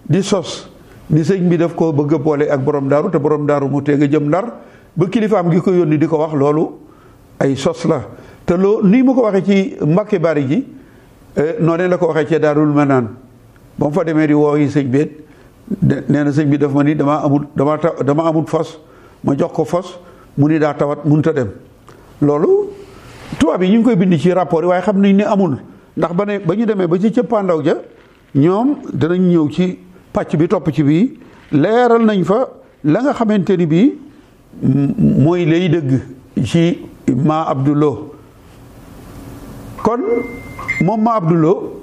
di sos ni sëñ bi daf ko bëgg a boole ak borom daaru te borom daaru mu tee nga jëm Ndar ba kilifaam gi ko yónni di ko wax loolu ay sos la te loo nii mu ko waxee ci Mbàkke Bari ji noonu la ko waxee ci Daarul Manaan ba mu fa demee di woo yi sëñ bi nee na sëñ bi daf ma ni dama amul fas ma jox ko fas mu ni daa tawat mënut a dem loolu tubaab yi ñu ngi koy bind ci rapport yi waaye xam nañ ne amul ndax ba ñu demee ba ci cëppaandaw ja ñoom danañ ñëw ci pàcc bi topp ci bii leeral nañ fa la nga xamante ni bii mooy lay dëgg ci Ma Abdoulo kon moom Ma Abdoulo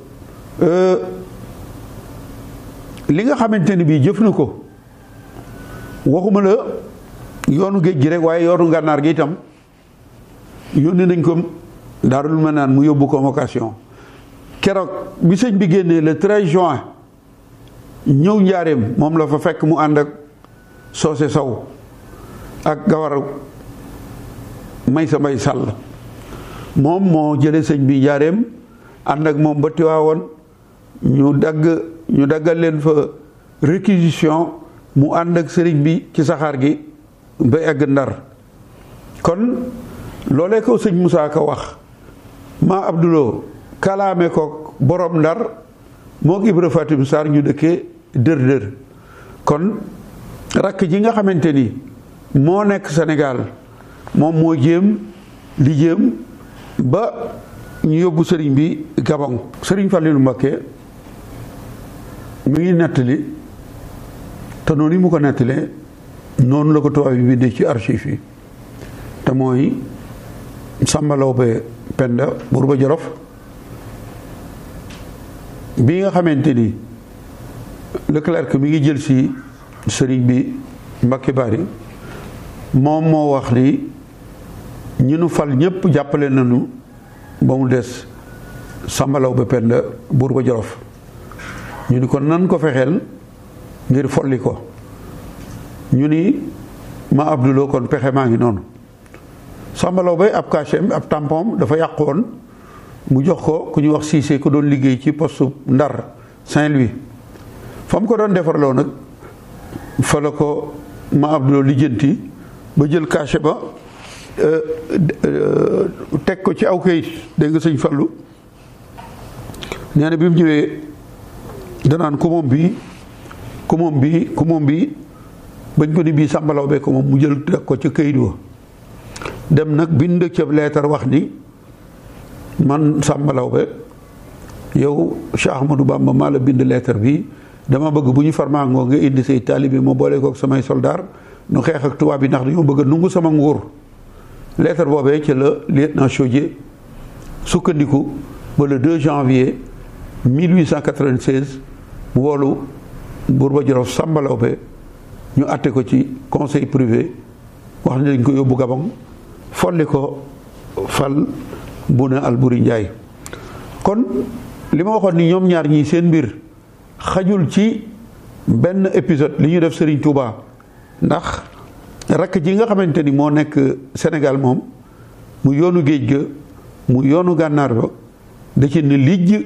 li nga xamante ni bii jëf na ko waxuma la yoonu géej gi rek waaye yoonu gànnaar gi itam yónni nañ ko Daarul Manaan mu yóbbu convocation keroog bi sëñ bi génnee le 13 juin ñëw njaareem moom la fa fekk mu ànd ak Soose Saw ak Gawar Maysa Mbay Sàll moom moo jële sëñ bi njaareem ànd ak moom ba Tiwaawoon ñu daggal leen fa réquisition mu ànd ak sëriñ bi ci saxaar gi ba egg Ndar kon loolee ko sëñ Moussa Ka wax Ma Abdoulo kalaame ko borom Ndar moo Ibra Fatim Sarr ñu dëkkee dër kon rakk ji nga xamante ni moo nekk Sénégal moom moo jéem ba ñu yóbbu sëriñ bi Gabon sëriñ Fallilou Mbacké mi ngi nettali te noonu yi mu ko nettalee noonu la ko tubaab yi bindee ci archive yi te mooy Samba Lawbe Penda Buurba Jolof bi nga xamante ni Leclerc mi ngi jël si sëriñ bi Mbàkke Bari moom moo wax ni ñu nu fal ñépp jàppale nañu ba mu des Samba Lawbe Penda Buurba Jolof ñu ni kon nan ko fexeel ngir folli ko ñu ni Ma Abdoulo kon pexe maa ngi noonu Samba Lawbe ab cachet ab tampon dafa yàqoon mu jox ko ku ñu wax Cissé ko doon liggéey ci poste Ndar Saint-Louis fa mu ko doon defarloo nag fa la ko Ma Abdoulo lijjanti ba jël cachet ba teg ko ci aw kayit dégg nga sëñ Fallu nee na bi mu ñëwee danaan ku moom bii bañ ko ni bii Samba Lawbe ko moom mu jël teg ko ca kayit wa dem nag bind ca leetar wax ni man Samba Lawbe yow Cheikh Ahmadou Bamba maa la bind leetar bi dama bëgg bu ñu farmaangoo nga indi say taalibe ma boole kook samay soldaar nu xeex ak tubaab bi ndax dañoo bëgg a nungu sama nguur leetar boobee ca la lieutenant Chaudié sukkandiku ba le 2 janvier 1896 mu woolu Buurba Jolof Samba Lawbe ñu àtte ko ci conseil privé wax ne dañ ko yóbbu Gabon folli ko fal Bouna Alboury Ndiaye kon li ma waxoon ni ñoom ñaar ñii seen mbir xajul ci benn épisode li ñu def Serigne Touba ndax rakk ji nga xamante ni moo nekk Sénégal moom mu yoonu géej ga mu yoonu gànnaar ba da ci ne lijj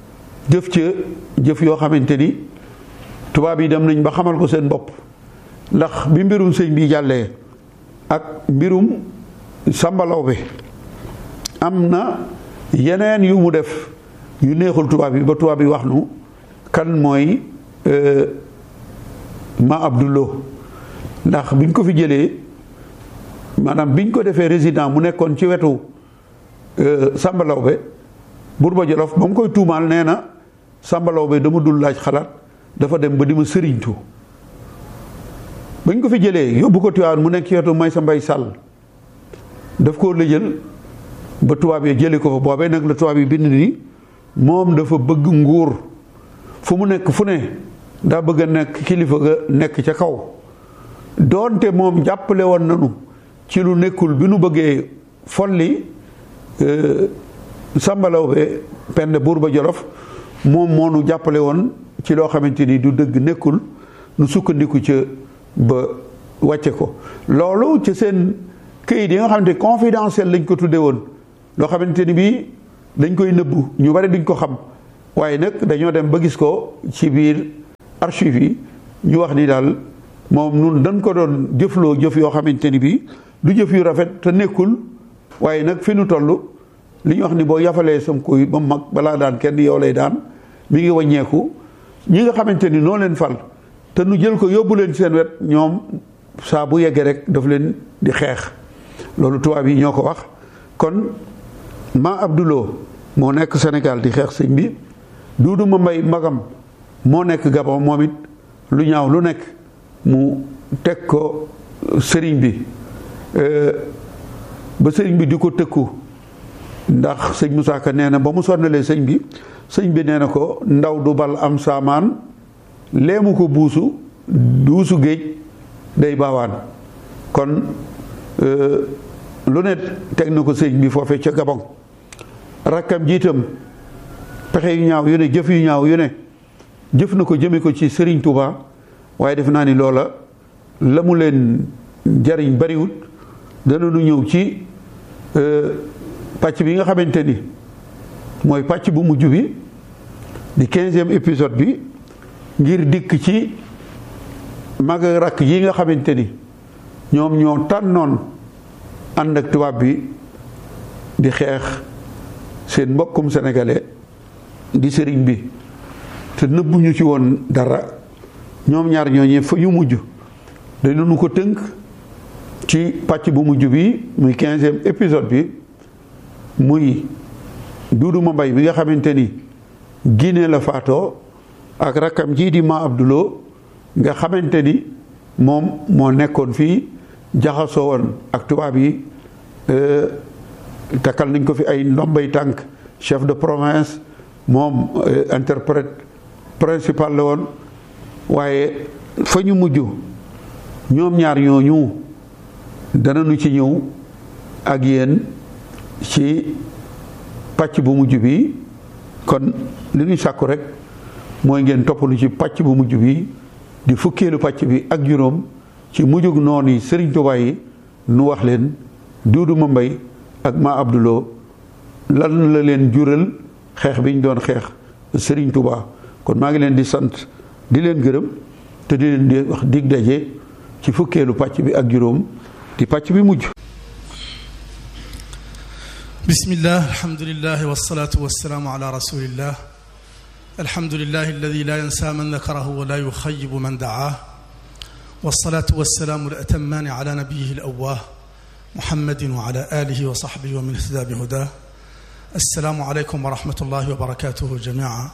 jëf yoo xamante ni tubaab yi dem nañ ba xamal ko seen bopp ndax bi mbirum sëñ bi jàllee ak mbirum Samba Lawbe am na yeneen yu mu def yu neexul tubaab yi ba tubaab yi wax nu kan mooy Ma Abdoulo ndax biñ ko fi jëlee maanaam biñ ko defee résident mu nekkoon ci wetu Samba Lawbe Buurba Jolof ba mu koy tuumaal nee na Samba Lawbe dama dul laaj xalaat dafa dem ba di ma sëriñtu bañ ko fi jëlee yóbbu ko Tiwaawan mu nekk ci wetu Maysa Mbay Sàll daf koo lëjël ba tubaab yi jëlee ko fa boobee nag la tubaab yi bind ni moom dafa bëgg nguur fu mu nekk fu ne daa bëgg a nekk kilifa ga nekk ca kaw doonte moom jàppale woon nanu ci lu nekkul bi nu bëggee folli Samba Lawbe Penda Buurba Jolof moom moo nu jàppale woon ci loo xamante ni du dëgg nekkul nu sukkandiku ca ba wàcce ko loolu ci seen këyit yi nga xamante confidentiel lañ ko tudde woon loo xamante ni bii dañ koy nëbbu ñu bari duñ ko xam waaye nag dañoo dem ba gis ko ci biir archive yi ñu wax ni daal moom nun dañ ko doon jëfloo jëf yoo xamante ni bii du jëf yu rafet te nekkul waaye nag fi nu toll li ñu wax ni boo yafalee sam kuy ba mag balaa daan kenn yow lay daan mi ngi wàññeeku ñi nga xamante ni noo leen fal te nu jël ko yóbbu leen seen wet ñoom saa bu yeggee rek daf leen di xeex loolu tubaab yi ñoo ko wax. kon Ma Abdoulo moo nekk Sénégal di xeex sëñ bi Doudou Mbaye magam moo nekk Gabon moom it lu ñaaw lu nekk mu teg ko sëriñ bi ba sëriñ bi di ko tëkku ndax sëñ Moussa Ka nee na ba mu sonnalee sëñ bi nee na ko ndaw du bal am saamaan leemu ko duusu géej day baawaan kon lu ne teg na ko sëñ bi foofee ca Gabon rakkam jiitam pexe yu ñaaw yu ne jëf yu ñaaw yu ne jëf na ko jëme ko ci Serigne Touba waaye def naa ni loola la mu leen jariñ bariwut dana nu ñëw ci pàcc bi nga xamante ni mooy pàcc bu mujj bi di 15e épisode bi ngir dikk ci mag ak rakk yi nga xamante ni ñoom ñoo tànnoon ànd ak tubaab bi di xeex seen mbokkum sénégalais di sëriñ bi te nëbbuñu ci woon dara ñoom ñaar ñooñee fa ñu mujj dañu ko tënk ci pàcc bu mujj bi muy 15e épisode bi muy Doudou Mbaye bi nga xamante ni Guinée la faatoo ak rakkam ji di Ma Abdoulo nga xamante ni moom moo nekkoon fii jaxasoo woon ak tubaab yi takkal nañ ko fi ay ndombay tànk chef de province moom interprète principal la woon waaye fa ñu mujj ñoom ñaar ñooñu danañu ci ñëw ak yéen ci pàcc bu mujj bi kon li ñuy sàkku rek mooy ngeen toppalu ci pàcc bu mujj bi di fukkeelu pàcc bi ak juróom ci mujjug noonu yi Serigne Touba yi nu wax leen Doudou Mbaye ak Ma Abdoulo lan la leen jural xeex bi ñu doon xeex Serigne Touba kon maa ngi leen di sant di leen gërëm te di leen di wax dig daje ci fukkeelu pàcc bi ak juróom di pàcc bi mujj. bismillah alhamdulillah wassalatu wassalamu ala rasulillah alhamdulillah alladi la yansa man dakarahu wa la yuxayibu man daa wassalatu wassalamu al-atammaani ala nabiyihi al-awwah muhammadin wa ala alihi wa sahbihi wa man ihtada bihudah. السلام عليكم ورحمة الله وبركاته جميعا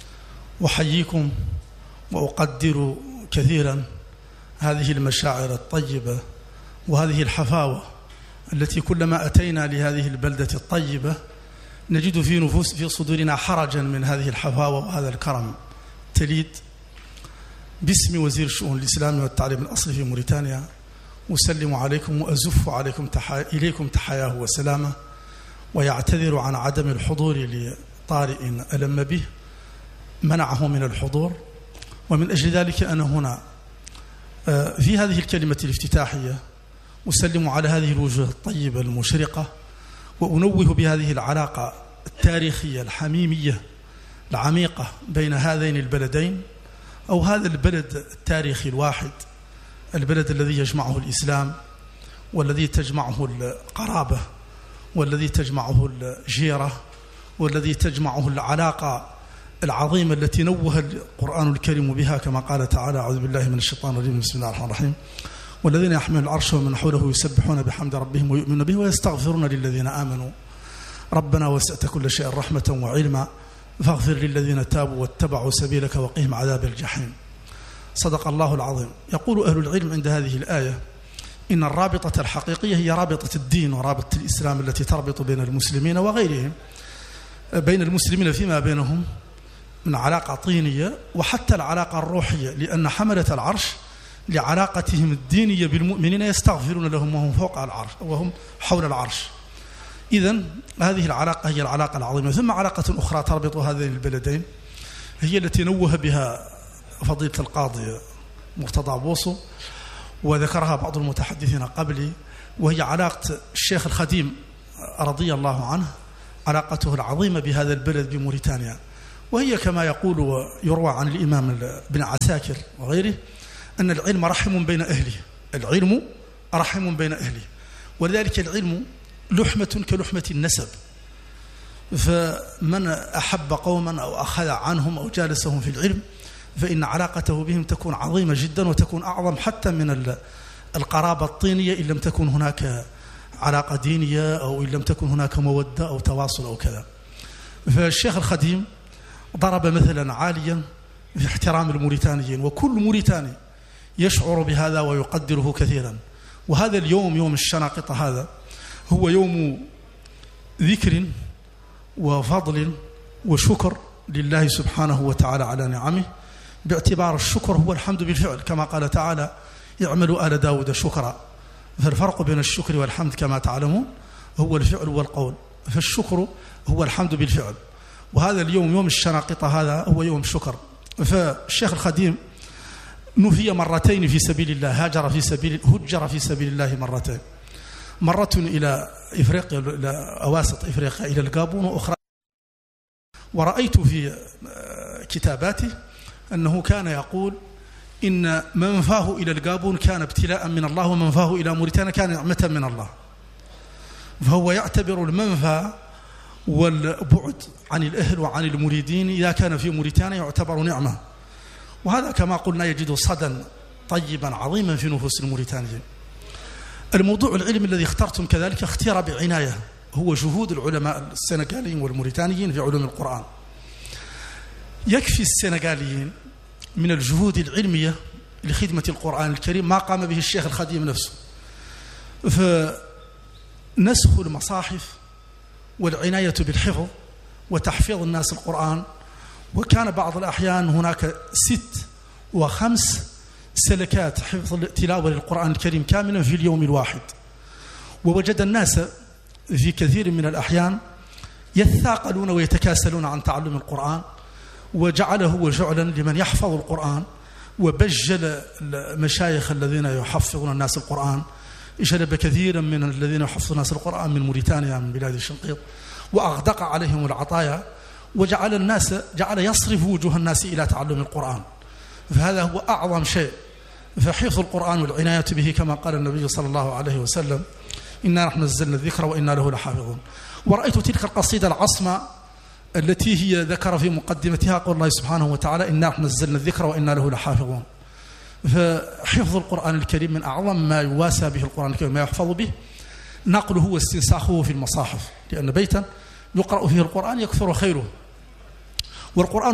أحييكم وأقدر كثيرا هذه المشاعر الطيبة وهذه الحفاوة التي كلما أتينا لهذه البلدة الطيبة نجد في صدورنا حرجا من هذه الحفاوة وهذا الكرم. تليد باسم وزير الشؤون الإسلامية والتعليم الأصلي في موريتانيا أسلم عليكم وأزف عليكم إليكم تحياه وسلامه ويعتذر عن عدم الحضور لطارئ ألم به منعه من الحضور. ومن أجل ذلك أنا هنا في هذه الكلمة الافتتاحية أسلم على هذه الوجوه الطيبة المشرقة وأنوه بهذه العلاقة التاريخية الحميمية العميقة بين هذين البلدين أو هذا البلد التاريخي الواحد، البلد الذي يجمعه الإسلام والذي تجمعه القرابة والذي تجمعه الجيرة والذي تجمعه العلاقة العظيمة التي نوه القرآن الكريم بها كما قال تعالى: أعوذ بالله من الشيطان الرجيم بسم الله الرحمن الرحيم والذين يحملون العرش ومن حوله يسبحون بحمد ربهم ويؤمنون به ويستغفرون للذين آمنوا ربنا وسعت كل شيء رحمة وعلما فاغفر للذين تابوا واتبعوا سبيلك وقهم عذاب الجحيم. صدق الله العظيم. يقول أهل العلم عند هذه الآية إن الرابطة الحقيقية هي رابطة الدين ورابطة الإسلام التي تربط بين المسلمين وغيرهم، بين المسلمين فيما بينهم من علاقة طينية وحتى العلاقة الروحية، لأن حملة العرش لعلاقتهم الدينية بالمؤمنين يستغفرون لهم وهم فوق العرش وهم حول العرش. إذن هذه العلاقة هي العلاقة العظيمة. ثم علاقة أخرى تربط هذين البلدين هي التي نوه بها فضيلة القاضي مرتضى بوصو وذكرها بعض المتحدثين قبلي، وهي علاقة الشيخ الخديم رضي الله عنه، علاقته العظيمة بهذا البلد بموريتانيا، وهي كما يقول ويروى عن الإمام ابن عساكر وغيره أن العلم رحم بين أهله، العلم رحم بين أهله، ولذلك العلم لحمة كلحمة النسب، فمن أحب قوما أو أخذ عنهم أو جالسهم في العلم فإن علاقته بهم تكون عظيمة جدا وتكون أعظم حتى من القرابة الطينية إن لم تكن هناك علاقة دينية أو إن لم تكن هناك مودة أو تواصل أو كذا. فالشيخ الخديم ضرب مثلا عاليا في احترام الموريتانيين، وكل موريتاني يشعر بهذا ويقدره كثيرا. وهذا اليوم يوم الشناقطة هذا هو يوم ذكر وفضل وشكر لله سبحانه وتعالى على نعمه، باعتبار الشكر هو الحمد بالفعل، كما قال تعالى اعملوا آل داود شكرا. فالفرق بين الشكر والحمد كما تعلمون هو الفعل والقول، فالشكر هو الحمد بالفعل، وهذا اليوم يوم الشناقطة هذا هو يوم شكر. فالشيخ الخديم نفي مرتين في سبيل الله، هجر في سبيل الله مرتين، مرة إلى إفريقيا إلى أواسط إفريقيا إلى الغابون، وأخرى ورأيت في كتاباته أنه كان يقول إن منفاه إلى الغابون كان ابتلاء من الله، ومنفاه إلى موريتانيا كان نعمة من الله. فهو يعتبر المنفى والبعد عن الأهل وعن المريدين إذا كان في موريتانيا يعتبر نعمة، وهذا كما قلنا يجد صدى طيبا عظيما في نفوس الموريتانيين. الموضوع العلمي الذي اخترتم كذلك اختير بعناية، هو جهود العلماء السنغاليين والموريتانيين في علوم القرآن. يكفي السنغاليين من الجهود العلمية لخدمة القرآن الكريم ما قام به الشيخ الخديم نفسه، فنسخ المصاحف والعناية بالحفظ وتحفيظ الناس القرآن. وكان بعض الأحيان هناك 6 و5 سلكات حفظ تلاوة للقرآن الكريم كاملا في اليوم الواحد. ووجد الناس في كثير من الأحيان يتثاقلون ويتكاسلون عن تعلم القرآن، وجعله وجعلا لمن يحفظ القرآن، وبجل المشايخ الذين يحفظون الناس القرآن، جلب كثيرا من الذين يحفظون الناس القرآن من موريتانيا من بلاد الشنقيط، وأغدق عليهم العطايا، وجعل الناس يصرف وجوه الناس إلى تعلم القرآن. فهذا هو أعظم شيء، فحفظ القرآن والعناية به كما قال النبي صلى الله عليه وسلم إنا نحن نزلنا الذكر وإنا له لحافظون. ورأيت تلك القصيدة العصمة التي هي ذكر في مقدمتها قول الله سبحانه وتعالى إنا نحن نزلنا الذكر وإنا له لحافظون. فحفظ القرآن الكريم من أعظم ما يواسى به القرآن الكريم، ما يحفظ به نقله واستنساخه في المصاحف، لأن بيتا يقرأ فيه القرآن يكثر خيره. والقرآن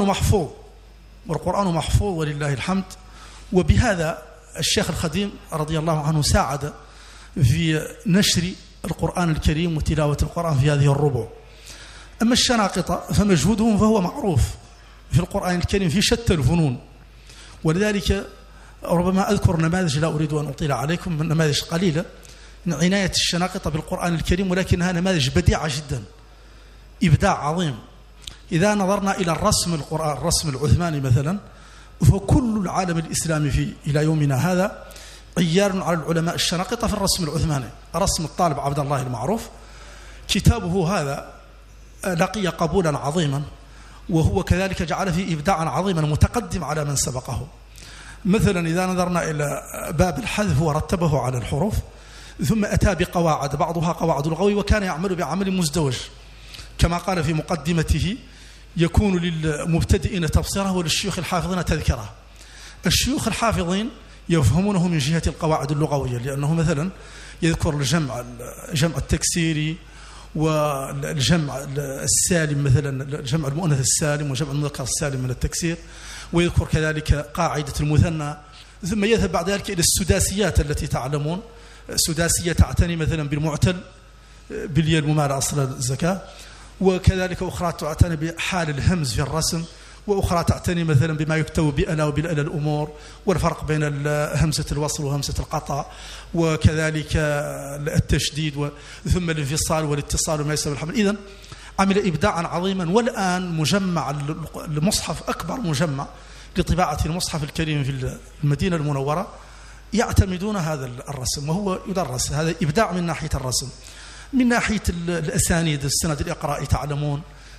محفوظ ولله الحمد. وبهذا الشيخ الخديم رضي الله عنه ساعد في نشر القرآن الكريم وتلاوة القرآن في هذه الربع. أما الشناقطة فمجهودهم فهو معروف في القرآن الكريم في شتى الفنون، ولذلك ربما أذكر نماذج لا أريد أن أطيل عليكم، من نماذج قليلة من عناية الشناقطة بالقرآن الكريم، ولكنها نماذج بديعة جدا، إبداع عظيم. إذا نظرنا إلى الرسم العثماني مثلا، فكل العالم الإسلامي إلى يومنا هذا عيار على العلماء الشناقطة في الرسم العثماني. رسم الطالب عبد الله المعروف كتابه هذا لقي قبولا عظيما، وهو كذلك جعل فيه إبداعا عظيما متقدم على من سبقه. مثلا إذا نظرنا إلى باب الحذف ورتبه على الحروف، ثم أتى بقواعد بعضها قواعد لغوي، وكان يعمل بعمل مزدوج كما قال في مقدمته يكون للمبتدئين تبصرة وللشيوخ الحافظين تذكرة. الشيوخ الحافظين يفهمونه من جهة القواعد اللغوية، لأنه مثلا يذكر الجمع التكسيري والجمع السالم، مثلا الجمع المؤنث السالم وجمع المذكر السالم من التكسير، ويذكر كذلك قاعدة المثنى. ثم يذهب بعد ذلك إلى السداسيات التي تعلمون، سداسية تعتني مثلا بالمعتل بالياء الممالة أصل الزكاة، وكذلك أخرى تعتني بحال الهمز في الرسم، وأخرى تعتني مثلا بما يكتب بألا وبالألا الأمور، والفرق بين همزة الوصل وهمزة القطع، وكذلك التشديد، ثم الانفصال والاتصال وما يسمى الحمل. إذن عمل إبداعا عظيما. والآن مجمع المصحف أكبر مجمع لطباعة المصحف الكريم في المدينة المنورة يعتمدون هذا الرسم، وهو يدرس. هذا إبداع من ناحية الرسم. من ناحية الأسانيد، السند الإقرائي تعلمون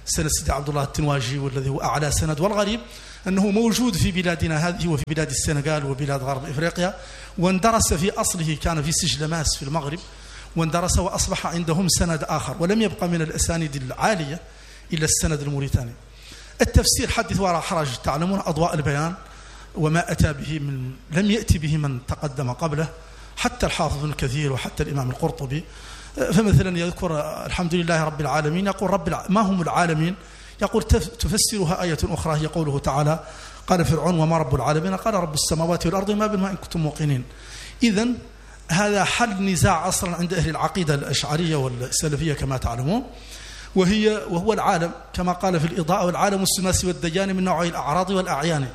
سند سيدي عبد الله التنواجي والذي هو أعلى سند، والغريب أنه موجود في بلادنا هذه وفي بلاد السنغال وبلاد غرب إفريقيا، واندرس في أصله كان في سجلماس في المغرب، واندرس وأصبح عندهم سند آخر، ولم يبقى من الأسانيد العالية إلا السند الموريتاني. التفسير حدث ولا حرج، تعلمون أضواء البيان وما أتى به لم يأتي به من تقدم قبله، حتى الحافظ ابن كثير وحتى الإمام القرطبي. فمثلا يذكر الحمد لله رب العالمين، يقول ما هم العالمين؟ يقول تفسرها آية أخرى هي قوله تعالى قال فرعون وما رب العالمين قال رب السماوات والأرض ما بينهما إن كنتم موقنين. إذن هذا حل نزاع أصلا عند أهل العقيدة الأشعرية والسلفية كما تعلمون، وهو العالم كما قال في الإضاءة والعالم السماسي والديان من نوعي الأعراض والأعيان.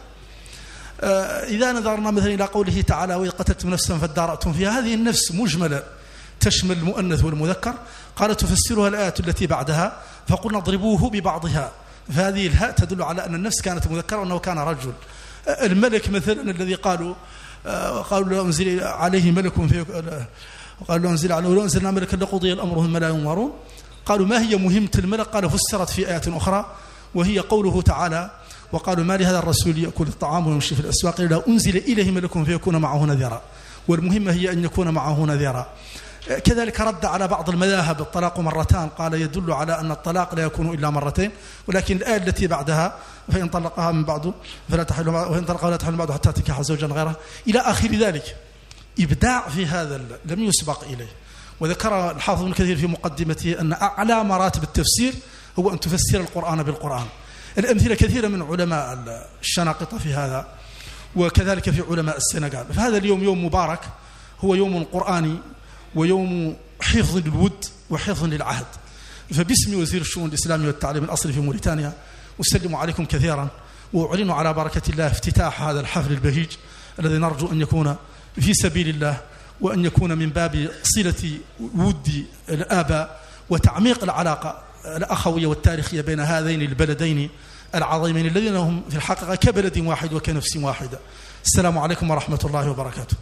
إذا نظرنا مثلا إلى قوله تعالى وإذ قتلتم نفسا فادارأتم فيها، هذه النفس مجملة تشمل المؤنث والمذكر، قال تفسرها الآية التي بعدها فقلنا اضربوه ببعضها، فهذه الهاء تدل على أن النفس كانت مذكرة وأنه كان رجل. الملك مثلا الذي قالوا لو أنزل عليه ملك قالوا لو أنزل عليه لو أنزلنا ملكا لقضي الأمر ثم لا ينظرون. قالوا ما هي مهمة الملك؟ قال فسرت في آية أخرى وهي قوله تعالى وقالوا ما لهذا الرسول يأكل الطعام ويمشي في الأسواق إلا أنزل إليه ملك فيكون معه نذيرا، والمهمة هي أن يكون معه نذيرا. كذلك رد على بعض المذاهب الطلاق مرتان، قال يدل على أن الطلاق لا يكون إلا مرتين، ولكن الآية التي بعدها فإن طلقها من بعد فلا تحل وإن طلقها لا تحل من بعد حتى تنكح زوجا غيره إلى آخر ذلك. إبداع في هذا لم يسبق إليه. وذكر الحافظ ابن كثير في مقدمته أن أعلى مراتب التفسير هو أن تفسر القرآن بالقرآن. الأمثلة كثيرة من علماء الشناقطة في هذا، وكذلك في علماء السنغال. فهذا اليوم يوم مبارك، هو يوم قرآني ويوم حفظ للود وحفظ للعهد. فباسم وزير الشؤون الإسلامية والتعليم الأصلي في موريتانيا أسلم عليكم كثيرا، وأعلن على بركة الله افتتاح هذا الحفل البهيج الذي نرجو أن يكون في سبيل الله، وأن يكون من باب صلة ود الآباء وتعميق العلاقة الأخوية والتاريخية بين هذين البلدين العظيمين الذين هم في الحقيقة كبلد واحد وكنفس واحدة. السلام عليكم ورحمة الله وبركاته.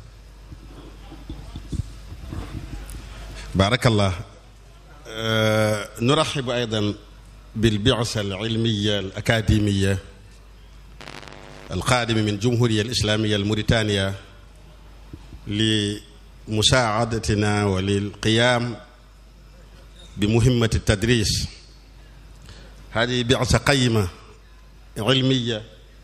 بارك الله. نرحب أيضا بالبعثة العلمية الأكاديمية القادمة من الجمهورية الإسلامية الموريتانية لمساعدتنا وللقيام بمهمة التدريس. هذه بعثة قيمة علمية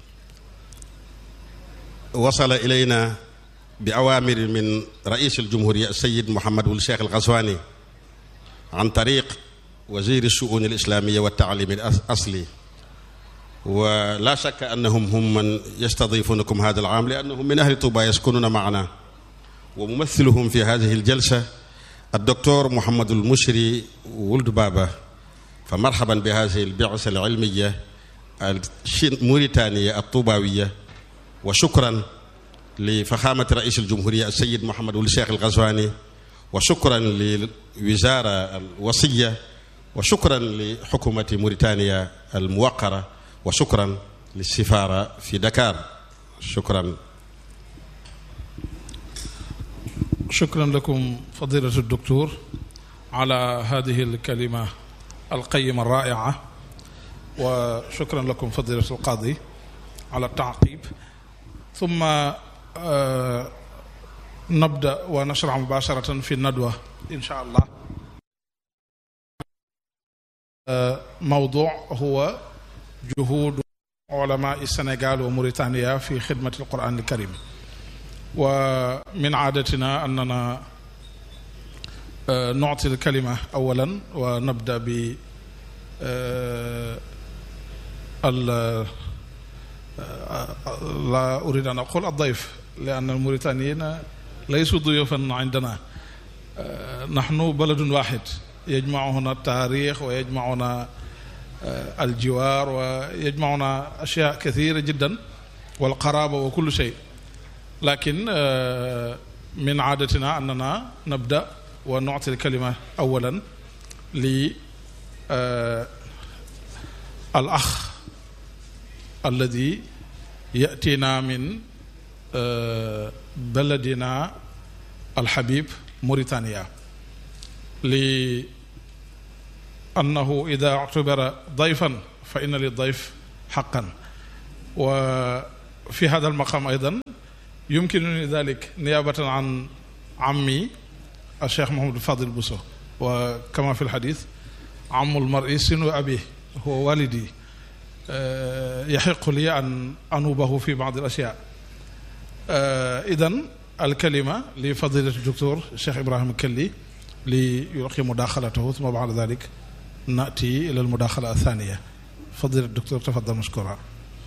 وصل إلينا بأوامر من رئيس الجمهورية السيد محمد الشيخ الغزواني عن طريق وزير الشؤون الإسلامية والتعليم الأصلي، ولا شك أنهم هم من يستضيفونكم هذا العام لأنهم من أهل طوبى يسكنون معنا. وممثلهم في هذه الجلسة الدكتور محمد المشري ولد بابا، فمرحبا بهذه البعثة العلمية الموريتانية الطوباوية، وشكرا لفخامة رئيس الجمهورية السيد محمد الشيخ الغزواني، وشكرا للوزارة الوصية، وشكرا لحكومة موريتانيا الموقرة، وشكرا للسفارة في دكار. شكرا. شكرا لكم فضيلة الدكتور على هذه الكلمة القيمة الرائعة، وشكرا لكم فضيلة القاضي على التعقيب. ثم نبدأ ونشرع مباشرة في الندوة إن شاء الله. موضوع هو جهود علماء السنغال وموريتانيا في خدمة القرآن الكريم. ومن عادتنا أننا نعطي الكلمة أولا ونبدأ ب لا أريد أن أقول الضيف لأن الموريتانيين ليسوا ضيوفا عندنا، نحن بلد واحد يجمعنا التاريخ ويجمعنا الجوار ويجمعنا أشياء كثيرة جدا والقرابة وكل شيء، لكن من عادتنا أننا نبدأ ونعطي الكلمة أولا للأخ الذي يأتينا من بلدنا الحبيب موريتانيا أنه إذا اعتبر ضيفا فإن للضيف حقا. وفي هذا المقام أيضا يمكنني ذلك نيابة عن عمي الشيخ محمد الفاضل بوسو، وكما في الحديث عم المرء سن أبيه، هو والدي، يحق لي أن أنوبه في بعض الأشياء. إذن الكلمة لفضيلة الدكتور الشيخ إبراهيم الكلي ليلقي مداخلته، ثم بعد ذلك نأتي إلى المداخلة الثانية. فضيلة الدكتور تفضل مشكورا.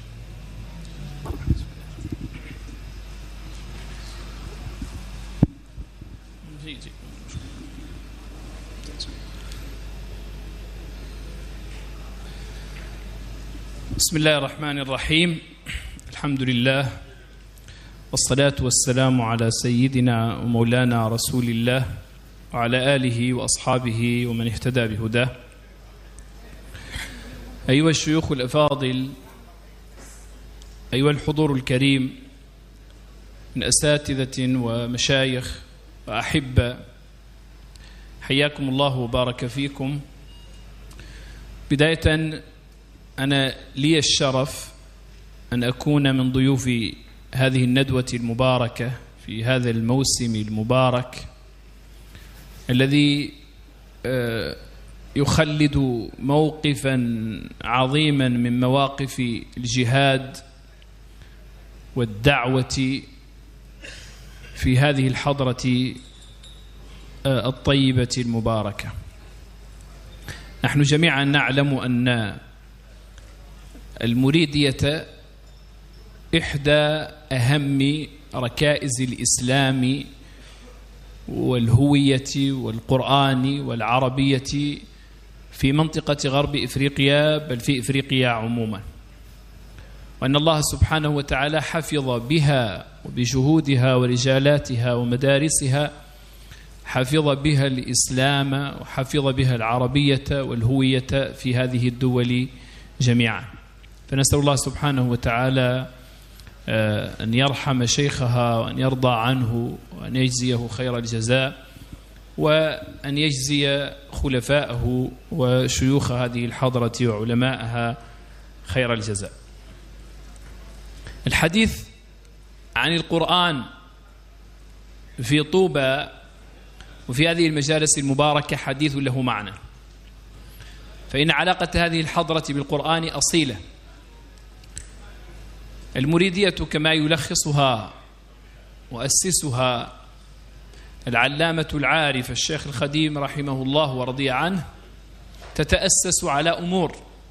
بسم الله الرحمن الرحيم. الحمد لله والصلاة والسلام على سيدنا ومولانا رسول الله وعلى آله وأصحابه ومن اهتدى بهداه. أيها الشيوخ الأفاضل، أيها الحضور الكريم من أساتذة ومشايخ وأحبة، حياكم الله وبارك فيكم. بداية أنا لي الشرف أن أكون من ضيوف هذه الندوة المباركة في هذا الموسم المبارك الذي يخلد موقفا عظيما من مواقف الجهاد والدعوة في هذه الحضرة الطيبة المباركة. نحن جميعا نعلم أن المريدية إحدى أهم ركائز الإسلام والهوية والقرآن والعربية في منطقة غرب إفريقيا، بل في إفريقيا عموما، وأن الله سبحانه وتعالى حفظ بها وبجهودها ورجالاتها ومدارسها، حفظ بها الإسلام وحفظ بها العربية والهوية في هذه الدول جميعا. فنسأل الله سبحانه وتعالى أن يرحم شيخها وأن يرضى عنه وأن يجزيه خير الجزاء، وأن يجزي خلفاءه وشيوخ هذه الحضرة وعلماءها خير الجزاء. الحديث عن القرآن في طوبى وفي هذه المجالس المباركة حديث له معنى، فإن علاقة هذه الحضرة بالقرآن أصيلة. المريدية كما يلخصها وأسسها العلامة العارف الشيخ الخديم رحمه الله ورضي عنه تتأسس على أمور،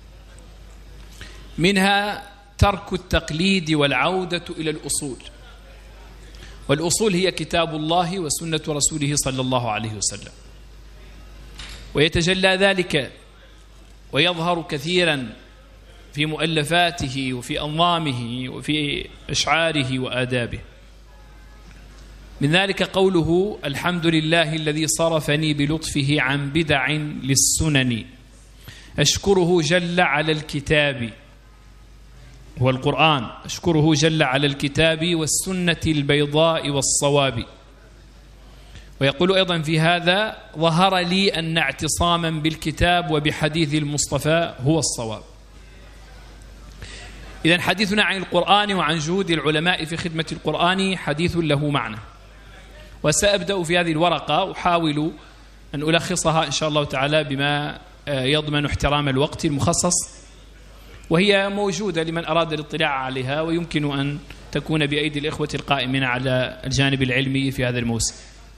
منها ترك التقليد والعودة إلى الأصول، والأصول هي كتاب الله وسنة رسوله صلى الله عليه وسلم، ويتجلى ذلك ويظهر كثيرا في مؤلفاته وفي أنظامه وفي أشعاره وآدابه. من ذلك قوله: الحمد لله الذي صرفني بلطفه عن بدع للسنن، أشكره جل على الكتاب، هو القرآن، أشكره جل على الكتاب والسنة البيضاء والصواب. ويقول أيضا في هذا: ظهر لي أن اعتصاما بالكتاب وبحديث المصطفى هو الصواب. إذن حديثنا عن القرآن وعن جهود العلماء في خدمة القرآن حديث له معنى، وسأبدأ في هذه الورقة أحاول أن ألخصها إن شاء الله تعالى بما يضمن احترام الوقت المخصص، وهي موجودة لمن أراد الاطلاع عليها، ويمكن أن تكون بأيدي الإخوة القائمين على الجانب العلمي في هذا الموسم.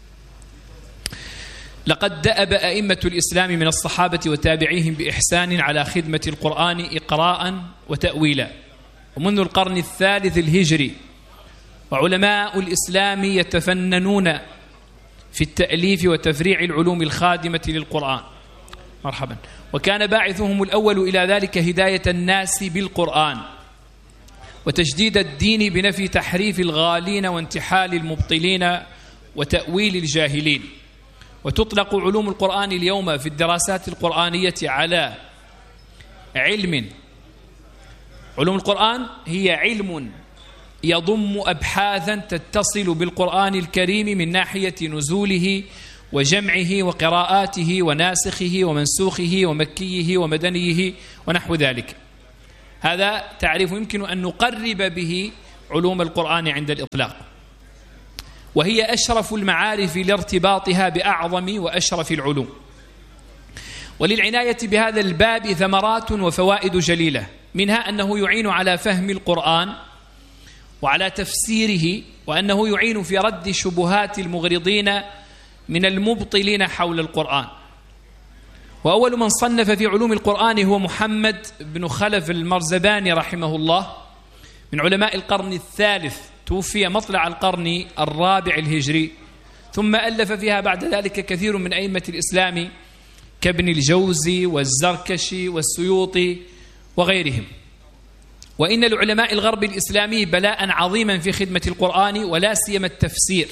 لقد دأب أئمة الإسلام من الصحابة وتابعيهم بإحسان على خدمة القرآن إقراء وتأويلا، ومنذ القرن الثالث الهجري وعلماء الإسلام يتفننون في التأليف وتفريع العلوم الخادمة للقرآن. مرحبا. وكان باعثهم الأول إلى ذلك هداية الناس بالقرآن وتجديد الدين بنفي تحريف الغالين وانتحال المبطلين وتأويل الجاهلين. وتطلق علوم القرآن اليوم في الدراسات القرآنية على علم. علوم القرآن هي علم يضم أبحاثا تتصل بالقرآن الكريم من ناحية نزوله وجمعه وقراءاته وناسخه ومنسوخه ومكيه ومدنيه ونحو ذلك. هذا تعريف يمكن أن نقرب به علوم القرآن عند الإطلاق، وهي أشرف المعارف لارتباطها بأعظم وأشرف العلوم. وللعناية بهذا الباب ثمرات وفوائد جليلة، منها أنه يعين على فهم القرآن وعلى تفسيره، وأنه يعين في رد شبهات المغرضين من المبطلين حول القرآن. وأول من صنف في علوم القرآن هو محمد بن خلف المرزباني رحمه الله، من علماء القرن الثالث، توفي مطلع القرن الرابع الهجري، ثم ألف فيها بعد ذلك كثير من أئمة الإسلام كابن الجوزي والزركشي والسيوطي وغيرهم. وإن لعلماء الغرب الإسلامي بلاء عظيما في خدمة القرآن، ولا سيما التفسير،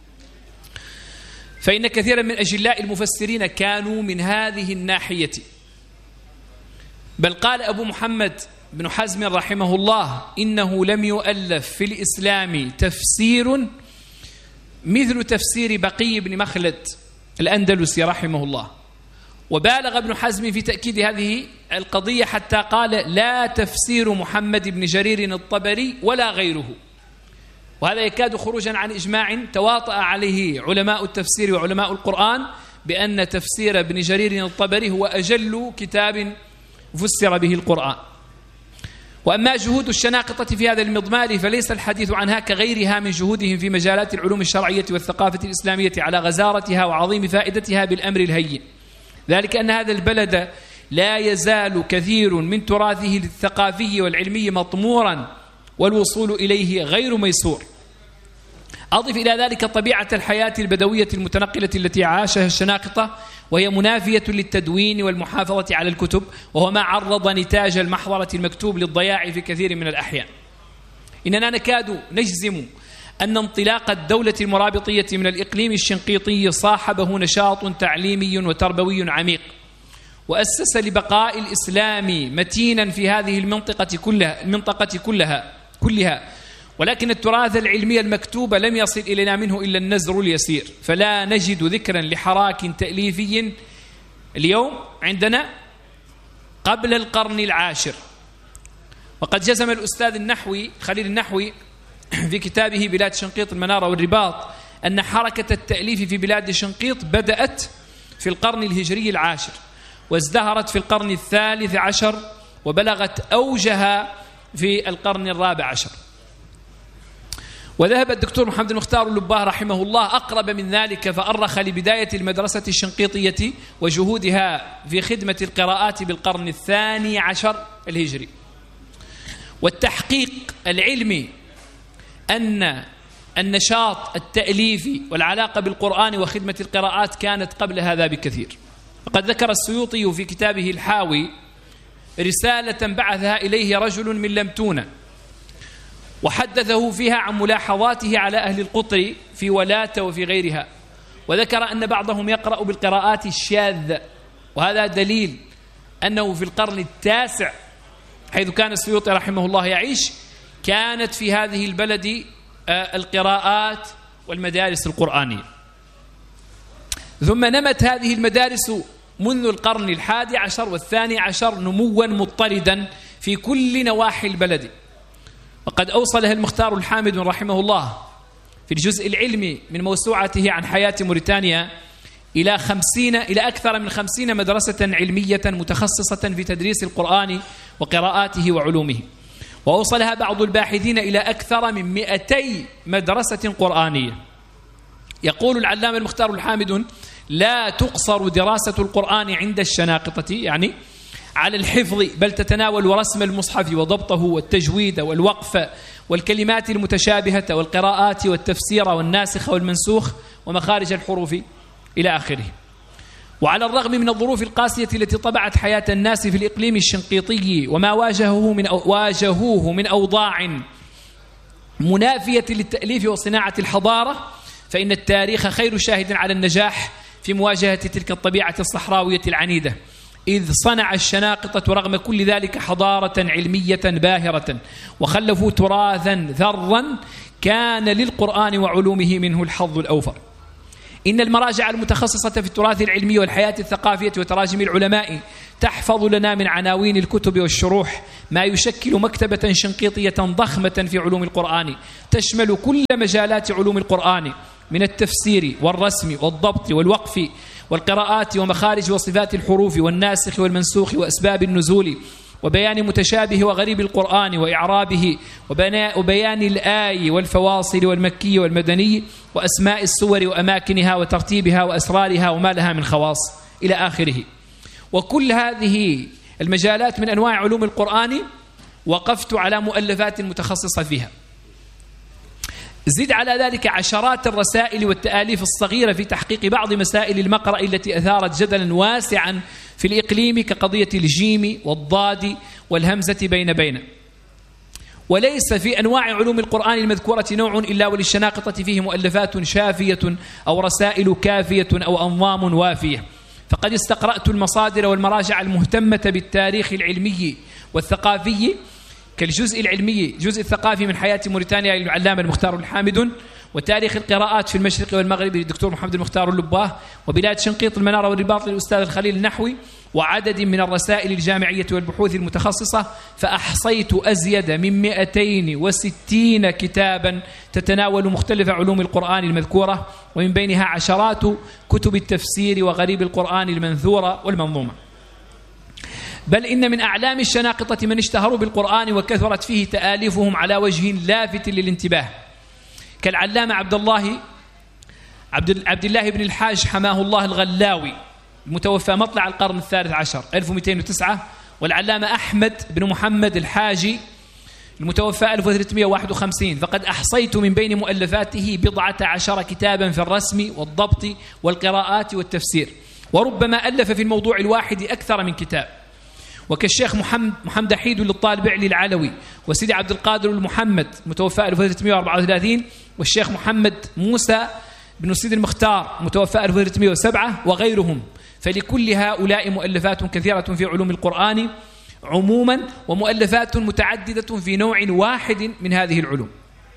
فإن كثيرا من أجلاء المفسرين كانوا من هذه الناحية. بل قال أبو محمد بن حزم رحمه الله: إنه لم يؤلف في الإسلام تفسير مثل تفسير بقي بن مخلد الأندلسي رحمه الله. وبالغ ابن حزم في تأكيد هذه القضية حتى قال: لا تفسير محمد بن جرير الطبري ولا غيره. وهذا يكاد خروجا عن إجماع تواطأ عليه علماء التفسير وعلماء القرآن بأن تفسير ابن جرير الطبري هو أجل كتاب فسر به القرآن. وأما جهود الشناقطة في هذا المضمار فليس الحديث عنها كغيرها من جهودهم في مجالات العلوم الشرعية والثقافة الإسلامية على غزارتها وعظيم فائدتها بالأمر الهين، ذلك أن هذا البلد لا يزال كثير من تراثه الثقافي والعلمي مطمورا، والوصول إليه غير ميسور. أضف إلى ذلك طبيعة الحياة البدوية المتنقلة التي عاشها الشناقطة، وهي منافية للتدوين والمحافظة على الكتب، وهو ما عرض نتاج المحضرة المكتوب للضياع في كثير من الأحيان. إننا نكاد نجزم أن انطلاق الدولة المرابطية من الإقليم الشنقيطي صاحبه نشاط تعليمي وتربوي عميق، وأسس لبقاء الإسلام متينا في هذه المنطقة كلها، ولكن التراث العلمي المكتوب لم يصل إلينا منه إلا النزر اليسير، فلا نجد ذكرا لحراك تأليفي اليوم عندنا قبل القرن العاشر. وقد جزم الأستاذ النحوي خليل النحوي في كتابه بلاد شنقيط المنارة والرباط أن حركة التأليف في بلاد شنقيط بدأت في القرن الهجري العاشر، وازدهرت في القرن الثالث عشر، وبلغت أوجها في القرن الرابع عشر. وذهب الدكتور محمد المختار اللباه رحمه الله أقرب من ذلك، فأرخ لبداية المدرسة الشنقيطية وجهودها في خدمة القراءات بالقرن الثاني عشر الهجري. والتحقيق العلمي أن النشاط التأليفي والعلاقة بالقرآن وخدمة القراءات كانت قبل هذا بكثير. وقد ذكر السيوطي في كتابه الحاوي رسالة بعثها إليه رجل من لمتونة، وحدثه فيها عن ملاحظاته على أهل القطر في ولاة وفي غيرها، وذكر أن بعضهم يقرأ بالقراءات الشاذة، وهذا دليل أنه في القرن التاسع حيث كان السيوطي رحمه الله يعيش كانت في هذه البلد القراءات والمدارس القرآنية. ثم نمت هذه المدارس منذ القرن الحادي عشر والثاني عشر نموا مضطردا في كل نواحي البلد. وقد أوصلها المختار الحامد رحمه الله في الجزء العلمي من موسوعته عن حياة موريتانيا إلى أكثر من 50 مدرسة علمية متخصصة في تدريس القرآن وقراءاته وعلومه. وأوصلها بعض الباحثين إلى أكثر من 200 مدرسة قرآنية. يقول العلامة المختار الحامد: لا تقصر دراسة القرآن عند الشناقطة يعني على الحفظ، بل تتناول رسم المصحف وضبطه والتجويد والوقف والكلمات المتشابهة والقراءات والتفسير والناسخ والمنسوخ ومخارج الحروف إلى آخره. وعلى الرغم من الظروف القاسية التي طبعت حياة الناس في الإقليم الشنقيطي وما واجهوه من أوضاع منافية للتأليف وصناعة الحضارة، فإن التاريخ خير شاهد على النجاح في مواجهة تلك الطبيعة الصحراوية العنيدة، إذ صنع الشناقطة رغم كل ذلك حضارة علمية باهرة، وخلفوا تراثا ذرا كان للقرآن وعلومه منه الحظ الأوفر. إن المراجع المتخصصة في التراث العلمي والحياة الثقافية وتراجم العلماء تحفظ لنا من عناوين الكتب والشروح ما يشكل مكتبة شنقيطية ضخمة في علوم القرآن تشمل كل مجالات علوم القرآن من التفسير والرسم والضبط والوقف والقراءات ومخارج وصفات الحروف والناسخ والمنسوخ وأسباب النزول وبيان متشابه وغريب القرآن وإعرابه وبيان الآي والفواصل والمكي والمدني وأسماء السور وأماكنها وترتيبها وأسرارها وما لها من خواص إلى آخره. وكل هذه المجالات من أنواع علوم القرآن وقفت على مؤلفات متخصصة فيها. زد على ذلك عشرات الرسائل والتآليف الصغيرة في تحقيق بعض مسائل المقرأ التي أثارت جدلا واسعا في الإقليم كقضية الجيم والضاد والهمزة بين. وليس في أنواع علوم القرآن المذكورة نوع إلا وللشناقطة فيه مؤلفات شافية أو رسائل كافية أو أنظام وافية. فقد استقرأت المصادر والمراجع المهتمة بالتاريخ العلمي والثقافي كالجزء العلمي جزء الثقافي من حياة موريتانيا للعلامة المختار الحامد، وتاريخ القراءات في المشرق والمغرب للدكتور محمد المختار اللباه، وبلاد شنقيط المنارة والرباط للأستاذ الخليل النحوي، وعدد من الرسائل الجامعية والبحوث المتخصصة. فأحصيت أزيد من 260 كتابا تتناول مختلف علوم القرآن المذكورة، ومن بينها عشرات كتب التفسير وغريب القرآن المنثورة والمنظومة. بل إن من أعلام الشناقطة من اشتهروا بالقرآن وكثرت فيه تآليفهم على وجه لافت للانتباه، كالعلامة عبد الله بن الحاج حماه الله الغلاوي المتوفى مطلع القرن الثالث عشر 1209، والعلامة أحمد بن محمد الحاجي المتوفى 1351. فقد أحصيت من بين مؤلفاته 11 كتابا في الرسم والضبط والقراءات والتفسير، وربما ألف في الموضوع الواحد أكثر من كتاب، وكالشيخ محمد حيد للطالب علي العلوي، وسيدي عبد القادر المحمد متوفى 1334، والشيخ محمد موسى بن سيد المختار متوفى 1307 وغيرهم. فلكل هؤلاء مؤلفات كثيرة في علوم القرآن عموما، ومؤلفات متعددة في نوع واحد من هذه العلوم.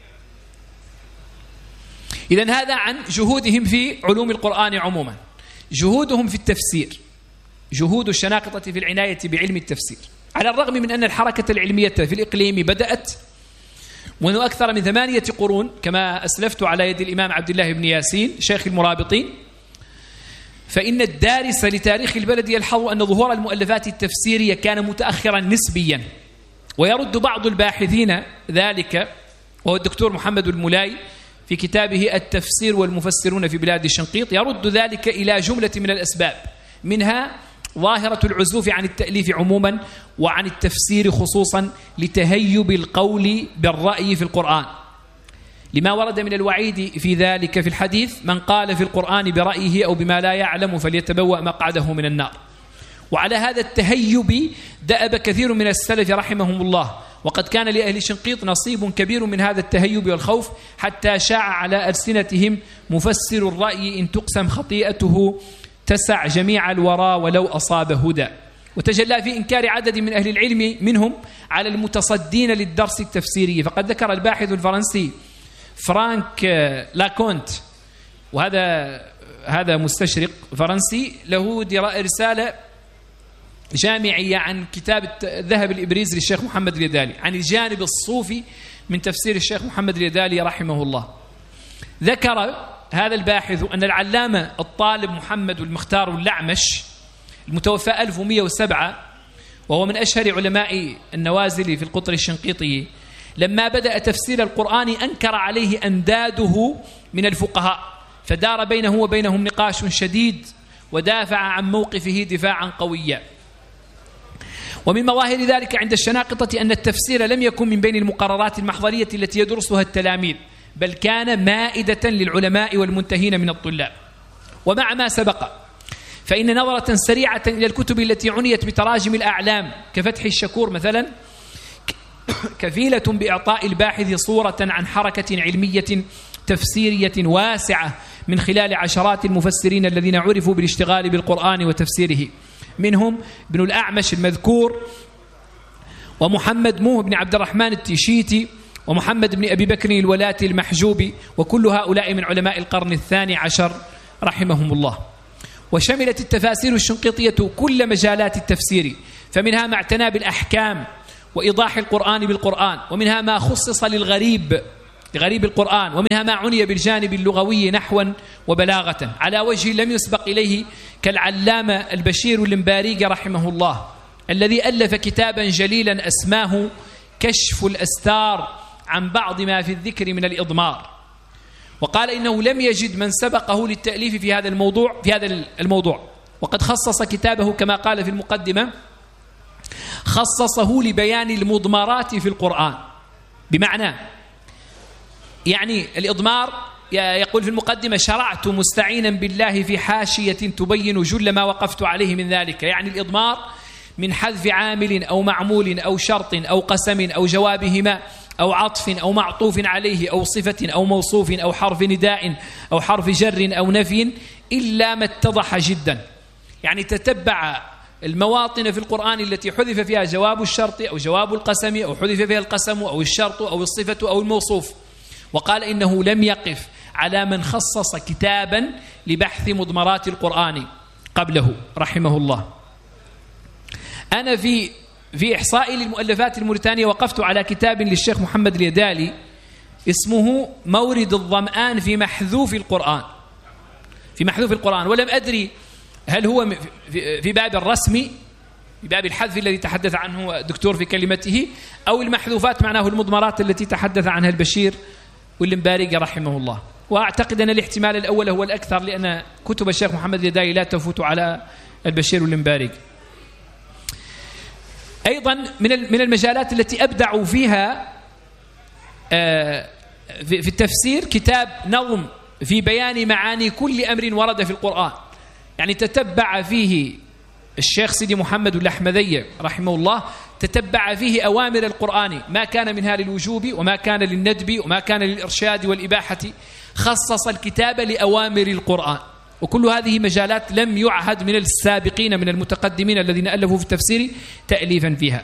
إذن هذا عن جهودهم في علوم القرآن عموما. جهودهم في التفسير، جهود الشناقطة في العناية بعلم التفسير، على الرغم من أن الحركة العلمية في الإقليم بدأت منذ أكثر من 8 قرون كما أسلفت على يد الإمام عبد الله بن ياسين شيخ المرابطين، فإن الدارس لتاريخ البلد يلحظ أن ظهور المؤلفات التفسيرية كان متأخرا نسبيا. ويرد بعض الباحثين ذلك، وهو الدكتور محمد الملاي في كتابه التفسير والمفسرون في بلاد الشنقيط، يرد ذلك إلى جملة من الأسباب، منها ظاهرة العزوف عن التأليف عموما وعن التفسير خصوصا لتهيب القول بالرأي في القرآن، لما ورد من الوعيد في ذلك في الحديث: من قال في القرآن برأيه أو بما لا يعلم فليتبوأ مقعده من النار. وعلى هذا التهيب دأب كثير من السلف رحمهم الله، وقد كان لأهل شنقيط نصيب كبير من هذا التهيب والخوف، حتى شاع على ألسنتهم مفسر الرأي إن تقسم خطيئته تسع جميع الورى ولو أصاب هدى. وتجلى في إنكار عدد من أهل العلم منهم على المتصدين للدرس التفسيري. فقد ذكر الباحث الفرنسي فرانك لاكونت، وهذا مستشرق فرنسي، له رسالة جامعية عن كتاب ذهب الإبريز للشيخ محمد اليدالي عن الجانب الصوفي من تفسير الشيخ محمد اليدالي رحمه الله. ذكر هذا الباحث أن العلامة الطالب محمد المختار الأعمش المتوفى 1107، وهو من أشهر علماء النوازل في القطر الشنقيطي، لما بدأ تفسير القرآن أنكر عليه أنداده من الفقهاء، فدار بينه وبينهم نقاش شديد، ودافع عن موقفه دفاعا قويا. ومن مظاهر ذلك عند الشناقطة أن التفسير لم يكن من بين المقررات المحضرية التي يدرسها التلاميذ، بل كان مائدة للعلماء والمنتهين من الطلاب. ومع ما سبق فإن نظرة سريعة إلى الكتب التي عنيت بتراجم الأعلام كفتح الشكور مثلا كفيلة بإعطاء الباحث صورة عن حركة علمية تفسيرية واسعة من خلال عشرات المفسرين الذين عرفوا بالاشتغال بالقرآن وتفسيره، منهم ابن الأعمش المذكور، ومحمد موه بن عبد الرحمن التيشيتي، ومحمد بن أبي بكر الولاتي المحجوبي، وكل هؤلاء من علماء القرن الثاني عشر رحمهم الله. وشملت التفاسير الشنقيطية كل مجالات التفسير، فمنها ما اعتنى بالأحكام وإيضاح القرآن بالقرآن، ومنها ما خصص لغريب القرآن، ومنها ما عني بالجانب اللغوي نحوا وبلاغة على وجه لم يسبق إليه، كالعلامة البشير المباريق رحمه الله الذي ألف كتابا جليلا أسماه كشف الأستار عن بعض ما في الذكر من الإضمار، وقال إنه لم يجد من سبقه للتأليف في هذا الموضوع، وقد خصص كتابه كما قال في المقدمة خصصه لبيان المضمرات في القرآن، بمعنى يعني الإضمار يقول في المقدمة: شرعت مستعينا بالله في حاشية تبين جل ما وقفت عليه من ذلك. يعني الإضمار من حذف عامل أو معمول أو شرط أو قسم أو جوابهما أو عطف أو معطوف عليه أو صفة أو موصوف أو حرف نداء أو حرف جر أو نفي إلا ما اتضح جدا. يعني تتبع المواطن في القرآن التي حذف فيها جواب الشرط أو جواب القسم أو حذف فيها القسم أو الشرط أو الصفة أو الموصوف، وقال إنه لم يقف على من خصص كتابا لبحث مضمرات القرآن قبله رحمه الله. أنا في إحصائي للمؤلفات الموريتانية وقفت على كتاب للشيخ محمد اليدالي اسمه مورد الظمآن في محذوف القرآن، ولم أدري هل هو في باب الرسم، في باب الحذف الذي تحدث عنه الدكتور في كلمته، أو المحذوفات معناه المضمرات التي تحدث عنها البشير والمباريق رحمه الله. وأعتقد أن الاحتمال الأول هو الأكثر، لأن كتب الشيخ محمد اليدالي لا تفوت على البشير والمباريق. أيضا من المجالات التي أبدعوا فيها في التفسير كتاب نظم في بيان معاني كل أمر ورد في القرآن. يعني تتبع فيه الشيخ سيدي محمد الأحمدي رحمه الله، تتبع فيه أوامر القرآن ما كان منها للوجوب وما كان للندب وما كان للإرشاد والإباحة، خصص الكتاب لأوامر القرآن. وكل هذه مجالات لم يعهد من السابقين من المتقدمين الذين ألفوا في التفسير تأليفا فيها.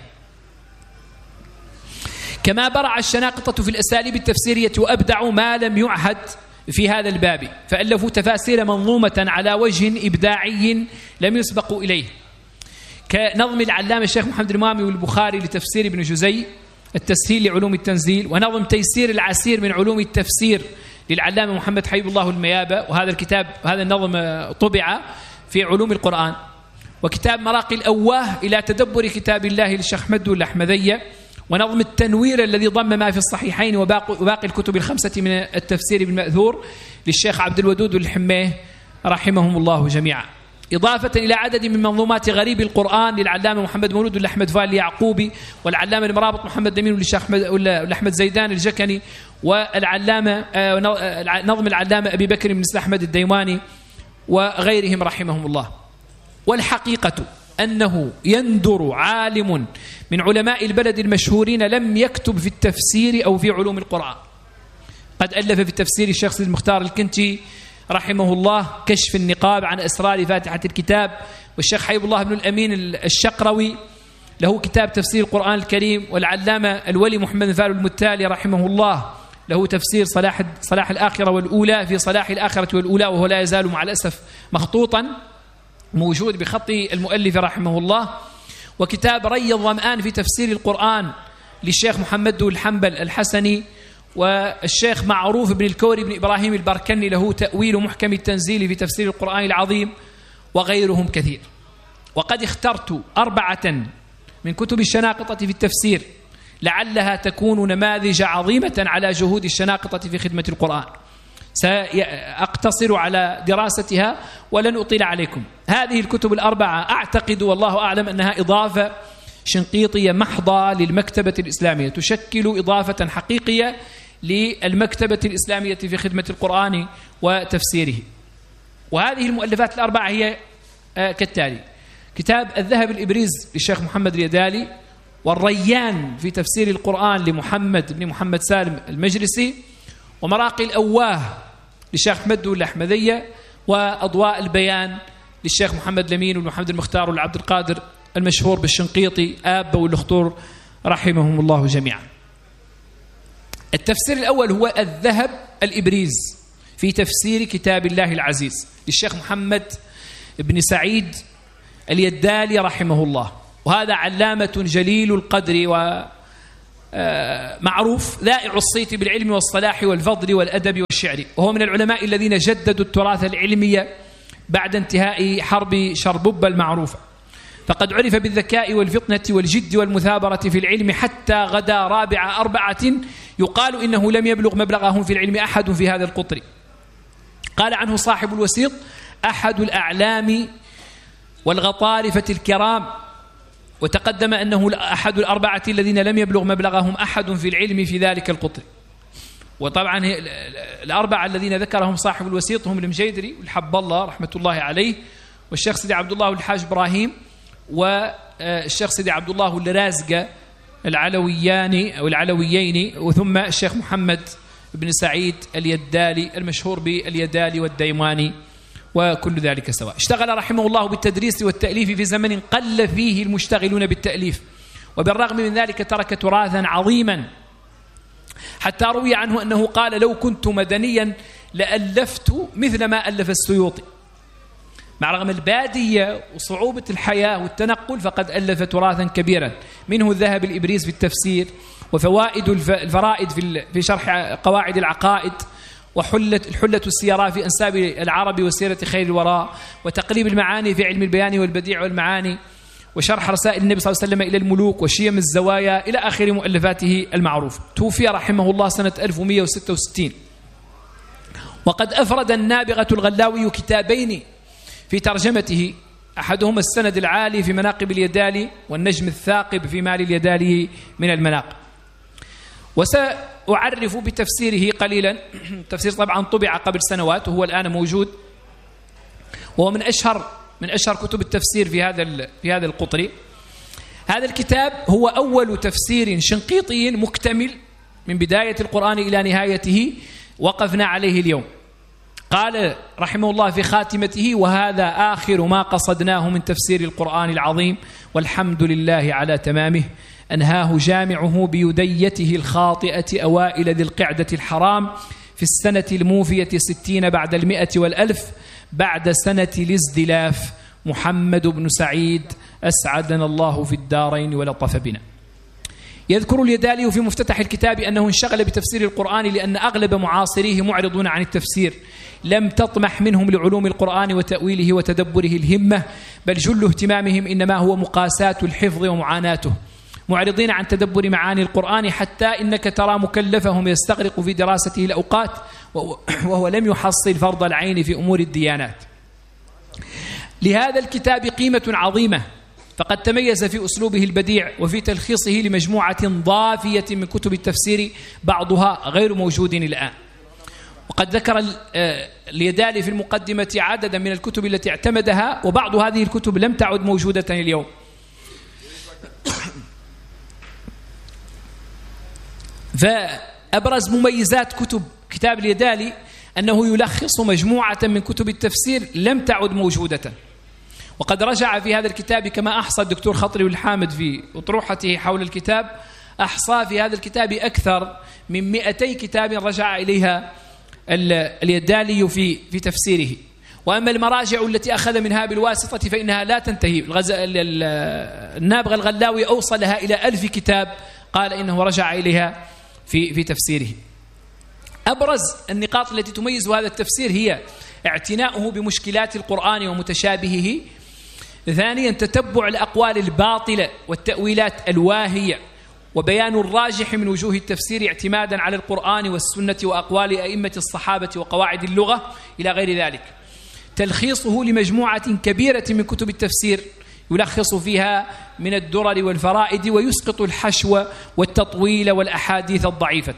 كما برع الشناقطة في الأساليب التفسيرية وأبدعوا ما لم يعهد في هذا الباب، فألفوا تفاسير منظومة على وجه إبداعي لم يسبقوا إليه، كنظم العلامة الشيخ محمد المامي والبخاري لتفسير ابن جزي التسهيل لعلوم التنزيل، ونظم تيسير العسير من علوم التفسير للعلامة محمد حبيب الله الميابة، وهذا النظم طبع في علوم القرآن، وكتاب مراقي الأواه إلى تدبر كتاب الله للشيخ أحمد الأحمدية، ونظم التنوير الذي ضم ما في الصحيحين وباقي الكتب الخمسة من التفسير بالمأثور للشيخ عبد الودود الحميه رحمهم الله جميعا، إضافة إلى عدد من منظومات غريب القرآن للعلامة محمد مولود الأحمد فال اليعقوبي، والعلامة المرابط محمد دمين للشيخ الأحمد زيدان الجكني، والعلامة نظم العلامة أبي بكر بن أحمد الديواني وغيرهم رحمهم الله. والحقيقة أنه يندر عالم من علماء البلد المشهورين لم يكتب في التفسير أو في علوم القرآن. قد ألف في التفسير الشيخ سيد المختار الكنتي رحمه الله كشف النقاب عن أسرار فاتحة الكتاب، والشيخ حبيب الله بن الأمين الشقروي له كتاب تفسير القرآن الكريم، والعلامة الولي محمد فال المتالي رحمه الله له تفسير صلاح الآخرة والأولى في صلاح الآخرة والأولى، وهو لا يزال مع الأسف مخطوطا موجود بخط المؤلف رحمه الله، وكتاب ري الظمآن في تفسير القرآن للشيخ محمد الحنبل الحسني، والشيخ معروف بن الكوري بن إبراهيم البركني له تأويل محكم التنزيل في تفسير القرآن العظيم، وغيرهم كثير. وقد اخترت 4 من كتب الشناقطة في التفسير لعلها تكون نماذج عظيمة على جهود الشناقطة في خدمة القرآن، سأقتصر على دراستها ولن أطيل عليكم. هذه الكتب 4 أعتقد والله أعلم أنها إضافة شنقيطية محضة للمكتبة الإسلامية، تشكل إضافة حقيقية للمكتبة الإسلامية في خدمة القرآن وتفسيره. وهذه المؤلفات 4 هي كالتالي: كتاب الذهب الإبريز للشيخ محمد اليدالي، والريان في تفسير القرآن لمحمد بن محمد سالم المجلسي، ومراقي الأواه للشيخ أحمد الأحمدية، وأضواء البيان للشيخ محمد لمين ومحمد المختار والعبد القادر المشهور بالشنقيطي آب والأخطور رحمهم الله جميعا. التفسير الأول هو الذهب الإبريز في تفسير كتاب الله العزيز للشيخ محمد بن سعيد اليدالي رحمه الله، وهذا علامة جليل القدر ومعروف ذائع الصيت بالعلم والصلاح والفضل والأدب والشعر، وهو من العلماء الذين جددوا التراث العلمي بعد انتهاء حرب شربب المعروفة، فقد عرف بالذكاء والفطنة والجد والمثابرة في العلم حتى غدا رابع 4 يقال إنه لم يبلغ مبلغهم في العلم أحد في هذا القطر. قال عنه صاحب الوسيط: أحد الأعلام والغطارفة الكرام، وتقدم أنه أحد 4 الذين لم يبلغ مبلغهم أحد في العلم في ذلك القطر. وطبعا 4 الذين ذكرهم صاحب الوسيط هم المجيدري والحب الله رحمة الله عليه، والشيخ سيدي عبد الله والحاج إبراهيم، والشيخ سيدي عبد الله الرازقة العلويين، وثم الشيخ محمد بن سعيد اليدالي المشهور باليدالي والديماني، وكل ذلك سواء. اشتغل رحمه الله بالتدريس والتأليف في زمن قل فيه المشتغلون بالتأليف، وبالرغم من ذلك ترك تراثا عظيما، حتى روي عنه أنه قال: لو كنت مدنيا لألفت مثل ما ألف السيوطي. مع رغم البادية وصعوبة الحياة والتنقل فقد ألف تراثا كبيرا، منه الذهب الإبريز في التفسير، وفوائد الفرائد في شرح قواعد العقائد، الحلة السيراء في أنساب العرب وسيرة خير الوراء، وتقريب المعاني في علم البيان والبديع والمعاني، وشرح رسائل النبي صلى الله عليه وسلم إلى الملوك، وشيم الزوايا، إلى آخر مؤلفاته المعروفة. توفي رحمه الله سنة 1166. وقد أفرد النابغة الغلاوي كتابين في ترجمته، أحدهما السند العالي في مناقب اليدالي، والنجم الثاقب في مال اليدالي من المناقب. وسأعرف بتفسيره قليلا. تفسير طبعا طبع قبل سنوات وهو الآن موجود، وهو من أشهر كتب التفسير في هذا القطر. هذا الكتاب هو أول تفسير شنقيطي مكتمل من بداية القرآن إلى نهايته وقفنا عليه اليوم. قال رحمه الله في خاتمته: وهذا آخر ما قصدناه من تفسير القرآن العظيم، والحمد لله على تمامه. أنهاه جامعه بيديته الخاطئة أوائل ذي القعدة الحرام في السنة الموفية 60 بعد 100 والألف، بعد سنة الازدلاف. محمد بن سعيد أسعدنا الله في الدارين ولطف بنا. يذكر اليدالي في مفتتح الكتاب أنه انشغل بتفسير القرآن لأن أغلب معاصريه معرضون عن التفسير، لم تطمح منهم لعلوم القرآن وتأويله وتدبره الهمة، بل جل اهتمامهم إنما هو مقاسات الحفظ ومعاناته، معرضين عن تدبر معاني القرآن، حتى إنك ترى مكلفهم يستغرق في دراسته الأوقات وهو لم يحصل فرض العين في أمور الديانات. لهذا الكتاب قيمة عظيمة، فقد تميز في أسلوبه البديع وفي تلخيصه لمجموعة ضافية من كتب التفسير بعضها غير موجود الآن. وقد ذكر اليدالي في المقدمة عددا من الكتب التي اعتمدها، وبعض هذه الكتب لم تعد موجودة اليوم. فأبرز مميزات كتاب اليدالي أنه يلخص مجموعة من كتب التفسير لم تعد موجودة. وقد رجع في هذا الكتاب كما أحصى الدكتور خطري والحامد في أطروحته حول الكتاب، أحصى في هذا الكتاب أكثر من 200 كتاب رجع إليها اليدالي في تفسيره. وأما المراجع التي أخذ منها بالواسطة فإنها لا تنتهي. النابغة الغلاوي أوصلها إلى 1000 كتاب قال إنه رجع إليها في تفسيره. أبرز النقاط التي تميز هذا التفسير هي اعتناؤه بمشكلات القرآن ومتشابهه. ثانيا تتبع الأقوال الباطلة والتأويلات الواهية، وبيان الراجح من وجوه التفسير اعتمادا على القرآن والسنة وأقوال أئمة الصحابة وقواعد اللغة إلى غير ذلك. تلخيصه لمجموعة كبيرة من كتب التفسير يلخص فيها من الدرر والفرائد، ويسقط الحشو والتطويل والأحاديث الضعيفة.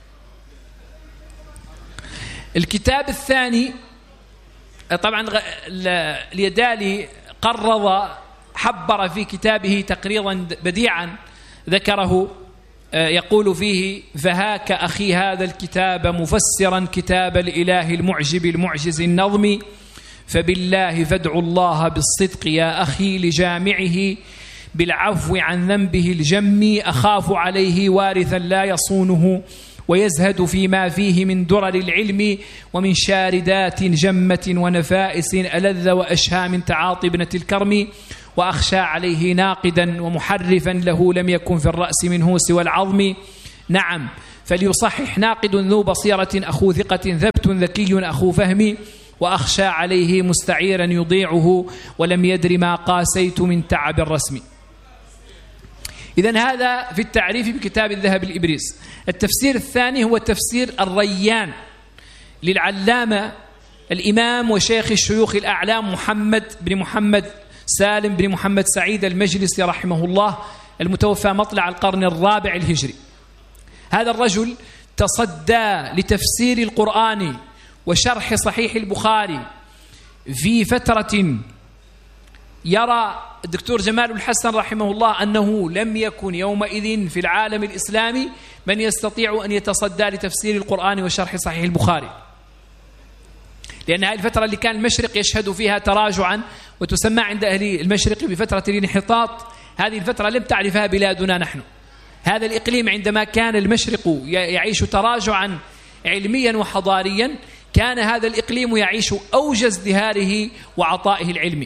الكتاب الثاني طبعا اليدالي حبر في كتابه تقريرا بديعا ذكره، يقول فيه: فهاك أخي هذا الكتاب مفسرا كتاب الإله المعجب المعجز النظم، فبالله فادعوا الله بالصدق يا أخي لجامعه، بالعفو عن ذنبه الجم أخاف عليه وارثا لا يصونه، ويزهد فيما فيه من درر العلم ومن شاردات جمة ونفائس ألذ وأشهى من تعاطي ابنة الكرم، وأخشى عليه ناقدا ومحرفا له لم يكن في الرأس منه سوى العظم. نعم، فليصحح ناقد ذو بصيرة أخو ثقة ثبت ذكي أخو فهم، وأخشى عليه مستعيرا يضيعه ولم يدر ما قاسيت من تعب الرسم. إذن هذا في التعريف بكتاب الذهب الإبريز. التفسير الثاني هو تفسير الريان للعلامة الإمام وشيخ الشيوخ الأعلام محمد بن محمد سالم بن محمد سعيد المجلسي رحمه الله، المتوفى مطلع القرن الرابع الهجري. هذا الرجل تصدى لتفسير القرآن وشرح صحيح البخاري في فترة يرى الدكتور جمال الحسن رحمه الله أنه لم يكن يومئذ في العالم الإسلامي من يستطيع أن يتصدى لتفسير القرآن وشرح صحيح البخاري، لأن هذه الفترة اللي كان المشرق يشهد فيها تراجعا، وتسمى عند أهل المشرق بفترة الانحطاط. هذه الفترة لم تعرفها بلادنا نحن. هذا الإقليم عندما كان المشرق يعيش تراجعا علميا وحضاريا، كان هذا الإقليم يعيش أوج ازدهاره وعطائه العلمي.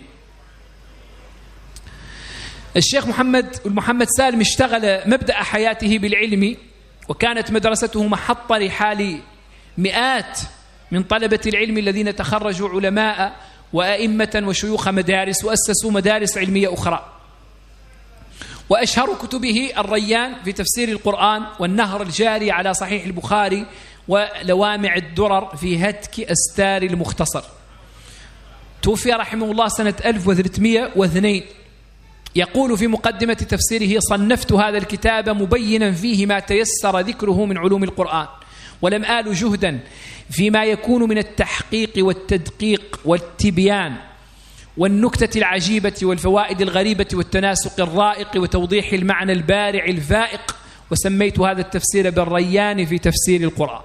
الشيخ محمد سالم اشتغل مبدأ حياته بالعلم، وكانت مدرسته محط رحال مئات من طلبة العلم الذين تخرجوا علماء وأئمة وشيوخ مدارس وأسسوا مدارس علمية أخرى. وأشهر كتبه الريان في تفسير القرآن، والنهر الجاري على صحيح البخاري، ولوامع الدرر في هتك أستار المختصر. توفي رحمه الله سنة 1302. يقول في مقدمة تفسيره: صنفت هذا الكتاب مبينا فيه ما تيسر ذكره من علوم القرآن، ولم آل جهدا فيما يكون من التحقيق والتدقيق والتبيان والنكتة العجيبة والفوائد الغريبة والتناسق الرائق وتوضيح المعنى البارع الفائق، وسميت هذا التفسير بالريان في تفسير القرآن.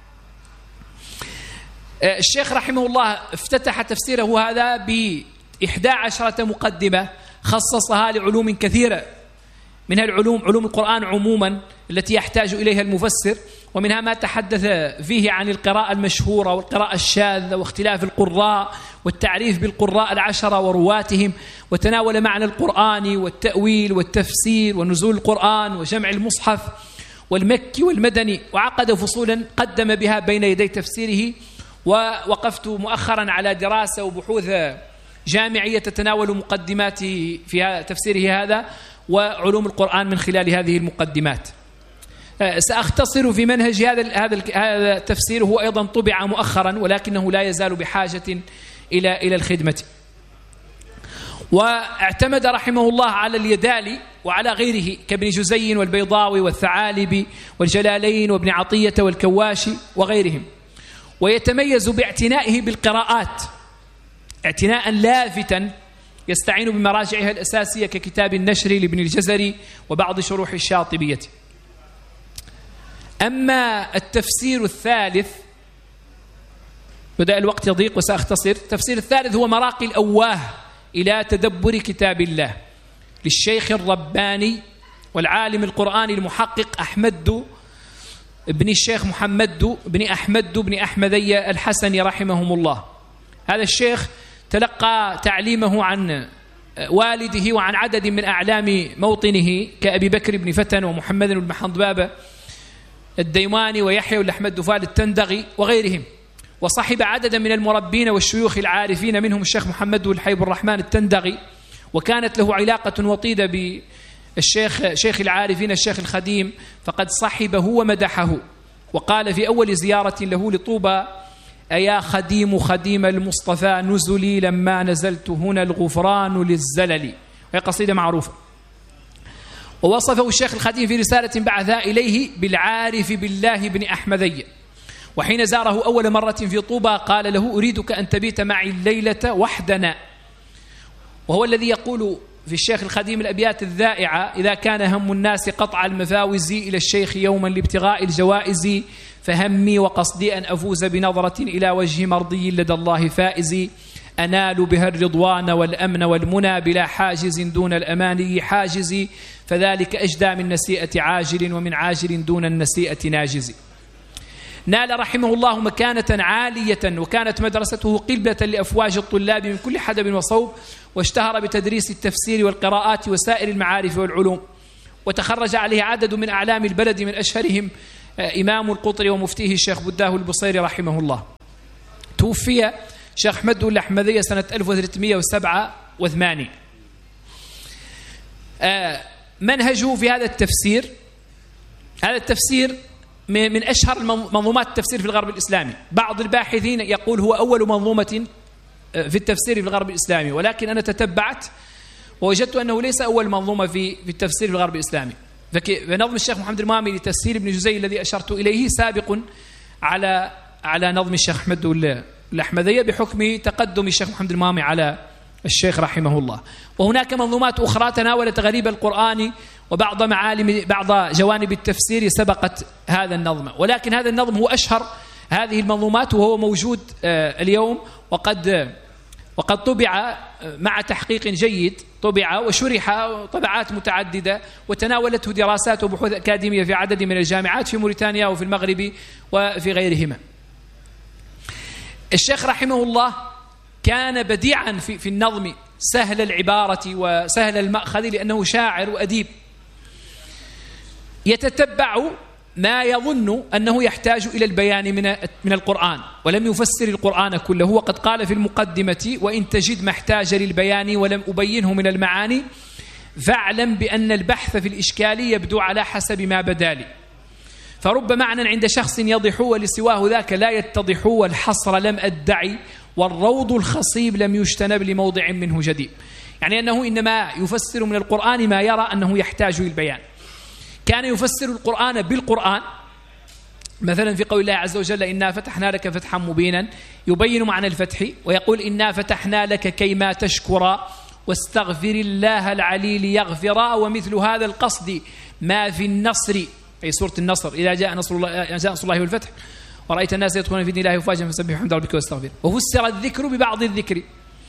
الشيخ رحمه الله افتتح تفسيره هذا ب11 مقدمة خصصها لعلوم كثيرة، منها علوم القرآن عموما التي يحتاج إليها المفسر، ومنها ما تحدث فيه عن القراءة المشهورة والقراءة الشاذة واختلاف القراء والتعريف بالقراء العشرة ورواتهم، وتناول معنى القرآن والتأويل والتفسير ونزول القرآن وجمع المصحف والمكي والمدني، وعقد فصولا قدم بها بين يدي تفسيره. ووقفت مؤخرا على دراسة وبحوث جامعية تتناول مقدماته في تفسيره هذا وعلوم القرآن من خلال هذه المقدمات. سأختصر في منهج هذا التفسير، هو أيضا طبع مؤخرا ولكنه لا يزال بحاجة إلى الخدمة. واعتمد رحمه الله على اليدالي وعلى غيره كابن جزي والبيضاوي والثعالبي والجلالين وابن عطية والكواشي وغيرهم، ويتميز باعتنائه بالقراءات اعتناء لافتا، يستعين بمراجعها الأساسية ككتاب النشر لابن الجزري وبعض شروح الشاطبية. أما التفسير الثالث، بدأ الوقت يضيق وسأختصر. التفسير الثالث هو مراقي الأواه إلى تدبر كتاب الله للشيخ الرباني والعالم القرآني المحقق أحمد بن الشيخ محمد بن أحمد بن أحمدية الحسني رحمهم الله. هذا الشيخ تلقى تعليمه عن والده وعن عدد من أعلام موطنه كأبي بكر بن فتن ومحمد بن حنظبابة الديواني ويحيى بن أحمد دفال التندغي وغيرهم، وصحب عددا من المربين والشيوخ العارفين، منهم الشيخ محمد بن حبيب الرحمن التندغي، وكانت له علاقة وطيدة بالشيخ شيخ العارفين الشيخ الخديم، فقد صحبه ومدحه. وقال في أول زيارة له لطوبى: أيا خديم خديم المصطفى نزلي لما نزلت هنا الغفران للزلل. هي قصيدة معروفة. ووصفه الشيخ الخديم في رسالة بعثها إليه بالعارف بالله بن أحمدية، وحين زاره أول مرة في طوبى قال له: أريدك أن تبيت معي الليلة وحدنا. وهو الذي يقول في الشيخ الخديم الأبيات الذائعة: إذا كان هم الناس قطع المفاوز إلى الشيخ يوما لابتغاء الجوائز، فهمي وقصدي أن أفوز بنظرة إلى وجه مرضي لدى الله فائز، أنال بها الرضوان والأمن والمنى بلا حاجز دون الأماني حاجز، فذلك أجدى من نسيئة عاجل ومن عاجل دون النسيئة ناجز. نال رحمه الله مكانة عالية، وكانت مدرسته قبلة لأفواج الطلاب من كل حدب وصوب، واشتهر بتدريس التفسير والقراءات وسائر المعارف والعلوم، وتخرج عليه عدد من أعلام البلد من أشهرهم إمام القطر ومفتيه الشيخ بداه البصيري رحمه الله. توفي شيخ أحمد الأحمدية سنة 1387. منهجه في هذا التفسير، هذا التفسير من أشهر منظومات التفسير في الغرب الإسلامي. بعض الباحثين يقول هو أول منظومة في التفسير في الغرب الإسلامي، ولكن أنا تتبعت ووجدت أنه ليس أول منظومة في التفسير في الغرب الإسلامي. فنظم الشيخ محمد المامي لتفسير ابن جزي الذي أشرت إليه سابق على نظم الشيخ أحمد الأحمدية بحكم تقدم الشيخ محمد المامي على الشيخ رحمه الله. وهناك منظومات أخرى تناولت غريب القرآن وبعض بعض جوانب التفسير سبقت هذا النظم، ولكن هذا النظم هو أشهر هذه المنظومات، وهو موجود اليوم، وقد طبع مع تحقيق جيد، طبع وشرح طبعات متعددة، وتناولته دراسات وبحوث أكاديمية في عدد من الجامعات في موريتانيا وفي المغرب وفي غيرهما. الشيخ رحمه الله كان بديعا في النظم، سهل العبارة وسهل المأخذ، لأنه شاعر وأديب يتتبع ما يظن أنه يحتاج إلى البيان من القرآن، ولم يفسر القرآن كله. وقد قال في المقدمة: وإن تجد ما احتاج للبيان ولم أبينه من المعاني فاعلم بأن البحث في الإشكال يبدو على حسب ما بدا لي، فرب معنى عند شخص يضح ولسواه ذاك لا يتضح، والحصر لم أدعي والروض الخصيب لم يجتنب لموضع منه جديد. يعني أنه إنما يفسر من القرآن ما يرى أنه يحتاج للبيان. كان يفسر القرآن بالقرآن، مثلا في قول الله عز وجل: إنا فتحنا لك فتحا مبينا، يبين معنى الفتح، ويقول: إنا فتحنا لك كيما تشكرا واستغفر الله العلي ليغفرا، ومثل هذا القصد ما في النصر، أي سورة النصر: إذا جاء نصر الله والفتح ورأيت الناس يدخلون في دين الله أفواجا فسبح بحمد ربك واستغفر. وفسر الذكر ببعض الذكر.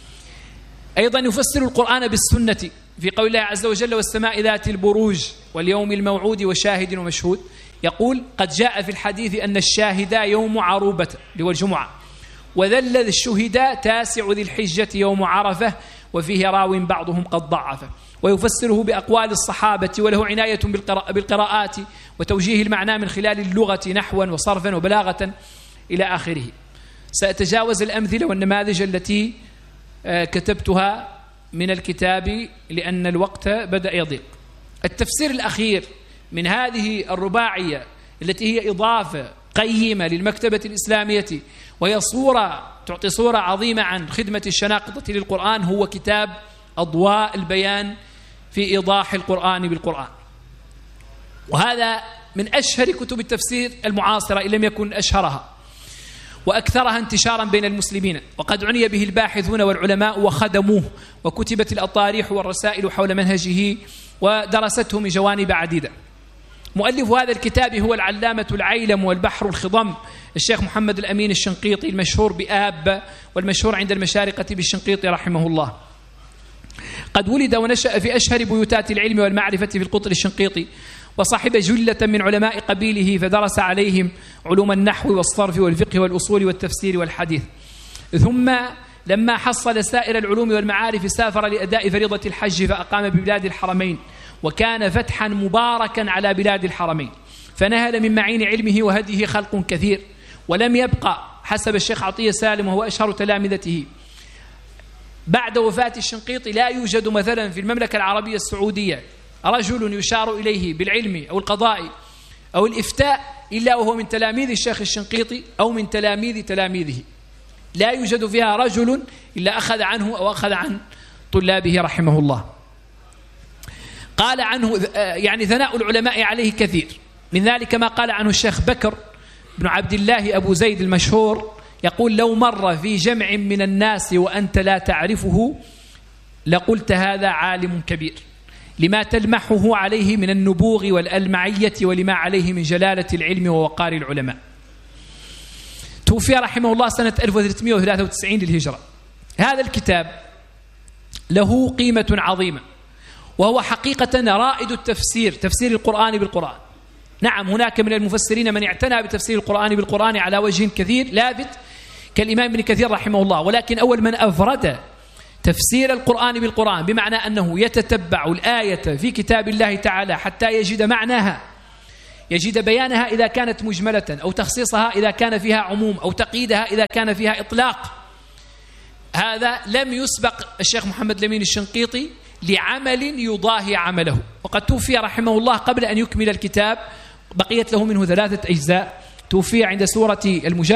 أيضا يفسر القرآن بالسنة في قول الله عز وجل: والسماء ذات البروج واليوم الموعود وشاهد ومشهود، يقول: قد جاء في الحديث أن الشاهد يوم عروبة اللي هو الجمعة، وذل الشهداء تاسع ذي الحجة يوم عرفة، وفيه راو بعضهم قد ضعفه. ويفسره بأقوال الصحابة، وله عناية بالقراءات وتوجيه المعنى من خلال اللغة نحوا وصرفا وبلاغة إلى آخره. سأتجاوز الأمثلة والنماذج التي كتبتها من الكتاب لأن الوقت بدأ يضيق. التفسير الأخير من هذه الرباعية التي هي إضافة قيمة للمكتبة الإسلامية، وهي تعطي صورة عظيمة عن خدمة الشناقطة للقرآن، هو كتاب أضواء البيان في إيضاح القرآن بالقرآن. وهذا من أشهر كتب التفسير المعاصرة إن لم يكن أشهرها وأكثرها انتشارا بين المسلمين، وقد عني به الباحثون والعلماء وخدموه، وكتبت الأطاريح والرسائل حول منهجه ودرسته من جوانب عديدة. مؤلف هذا الكتاب هو العلامة العيلم والبحر الخضم الشيخ محمد الأمين الشنقيطي، المشهور بآب والمشهور عند المشارقة بالشنقيطي رحمه الله. قد ولد ونشأ في أشهر بيوتات العلم والمعرفة في القطر الشنقيطي، وصاحب جلة من علماء قبيله، فدرس عليهم علوم النحو والصرف والفقه والأصول والتفسير والحديث. ثم لما حصل سائر العلوم والمعارف سافر لأداء فريضة الحج، فأقام ببلاد الحرمين، وكان فتحا مباركا على بلاد الحرمين، فنهل من معين علمه وهديه خلق كثير. ولم يبقى حسب الشيخ عطية سالم وهو أشهر تلامذته بعد وفاة الشنقيطي، لا يوجد مثلا في المملكة العربية السعودية رجل يشار إليه بالعلم أو القضاء أو الإفتاء إلا وهو من تلاميذ الشيخ الشنقيطي أو من تلاميذ تلاميذه. لا يوجد فيها رجل إلا أخذ عنه أو أخذ عن طلابه رحمه الله. قال عنه يعني ثناء العلماء عليه كثير، من ذلك ما قال عنه الشيخ بكر بن عبد الله أبو زيد المشهور، يقول: لو مر في جمع من الناس وأنت لا تعرفه لقلت هذا عالم كبير، لما تلمحه عليه من النبوغ والألمعية، ولما عليه من جلالة العلم ووقار العلماء. توفي رحمه الله سنة 1393 للهجرة. هذا الكتاب له قيمة عظيمة، وهو حقيقة رائد التفسير، تفسير القرآن بالقرآن. نعم هناك من المفسرين من اعتنى بتفسير القرآن بالقرآن على وجه كثير لاذت كالإمام ابن كثير رحمه الله، ولكن أول من أفرد تفسير القرآن بالقرآن بمعنى أنه يتتبع الآية في كتاب الله تعالى حتى يجد معناها، يجد بيانها إذا كانت مجملة، أو تخصيصها إذا كان فيها عموم، أو تقييدها إذا كان فيها إطلاق. هذا لم يسبق الشيخ محمد الأمين الشنقيطي لعمل يضاهي عمله، وقد توفي رحمه الله قبل أن يكمل الكتاب، بقيت له منه 3 أجزاء، توفي عند سورة المجادلة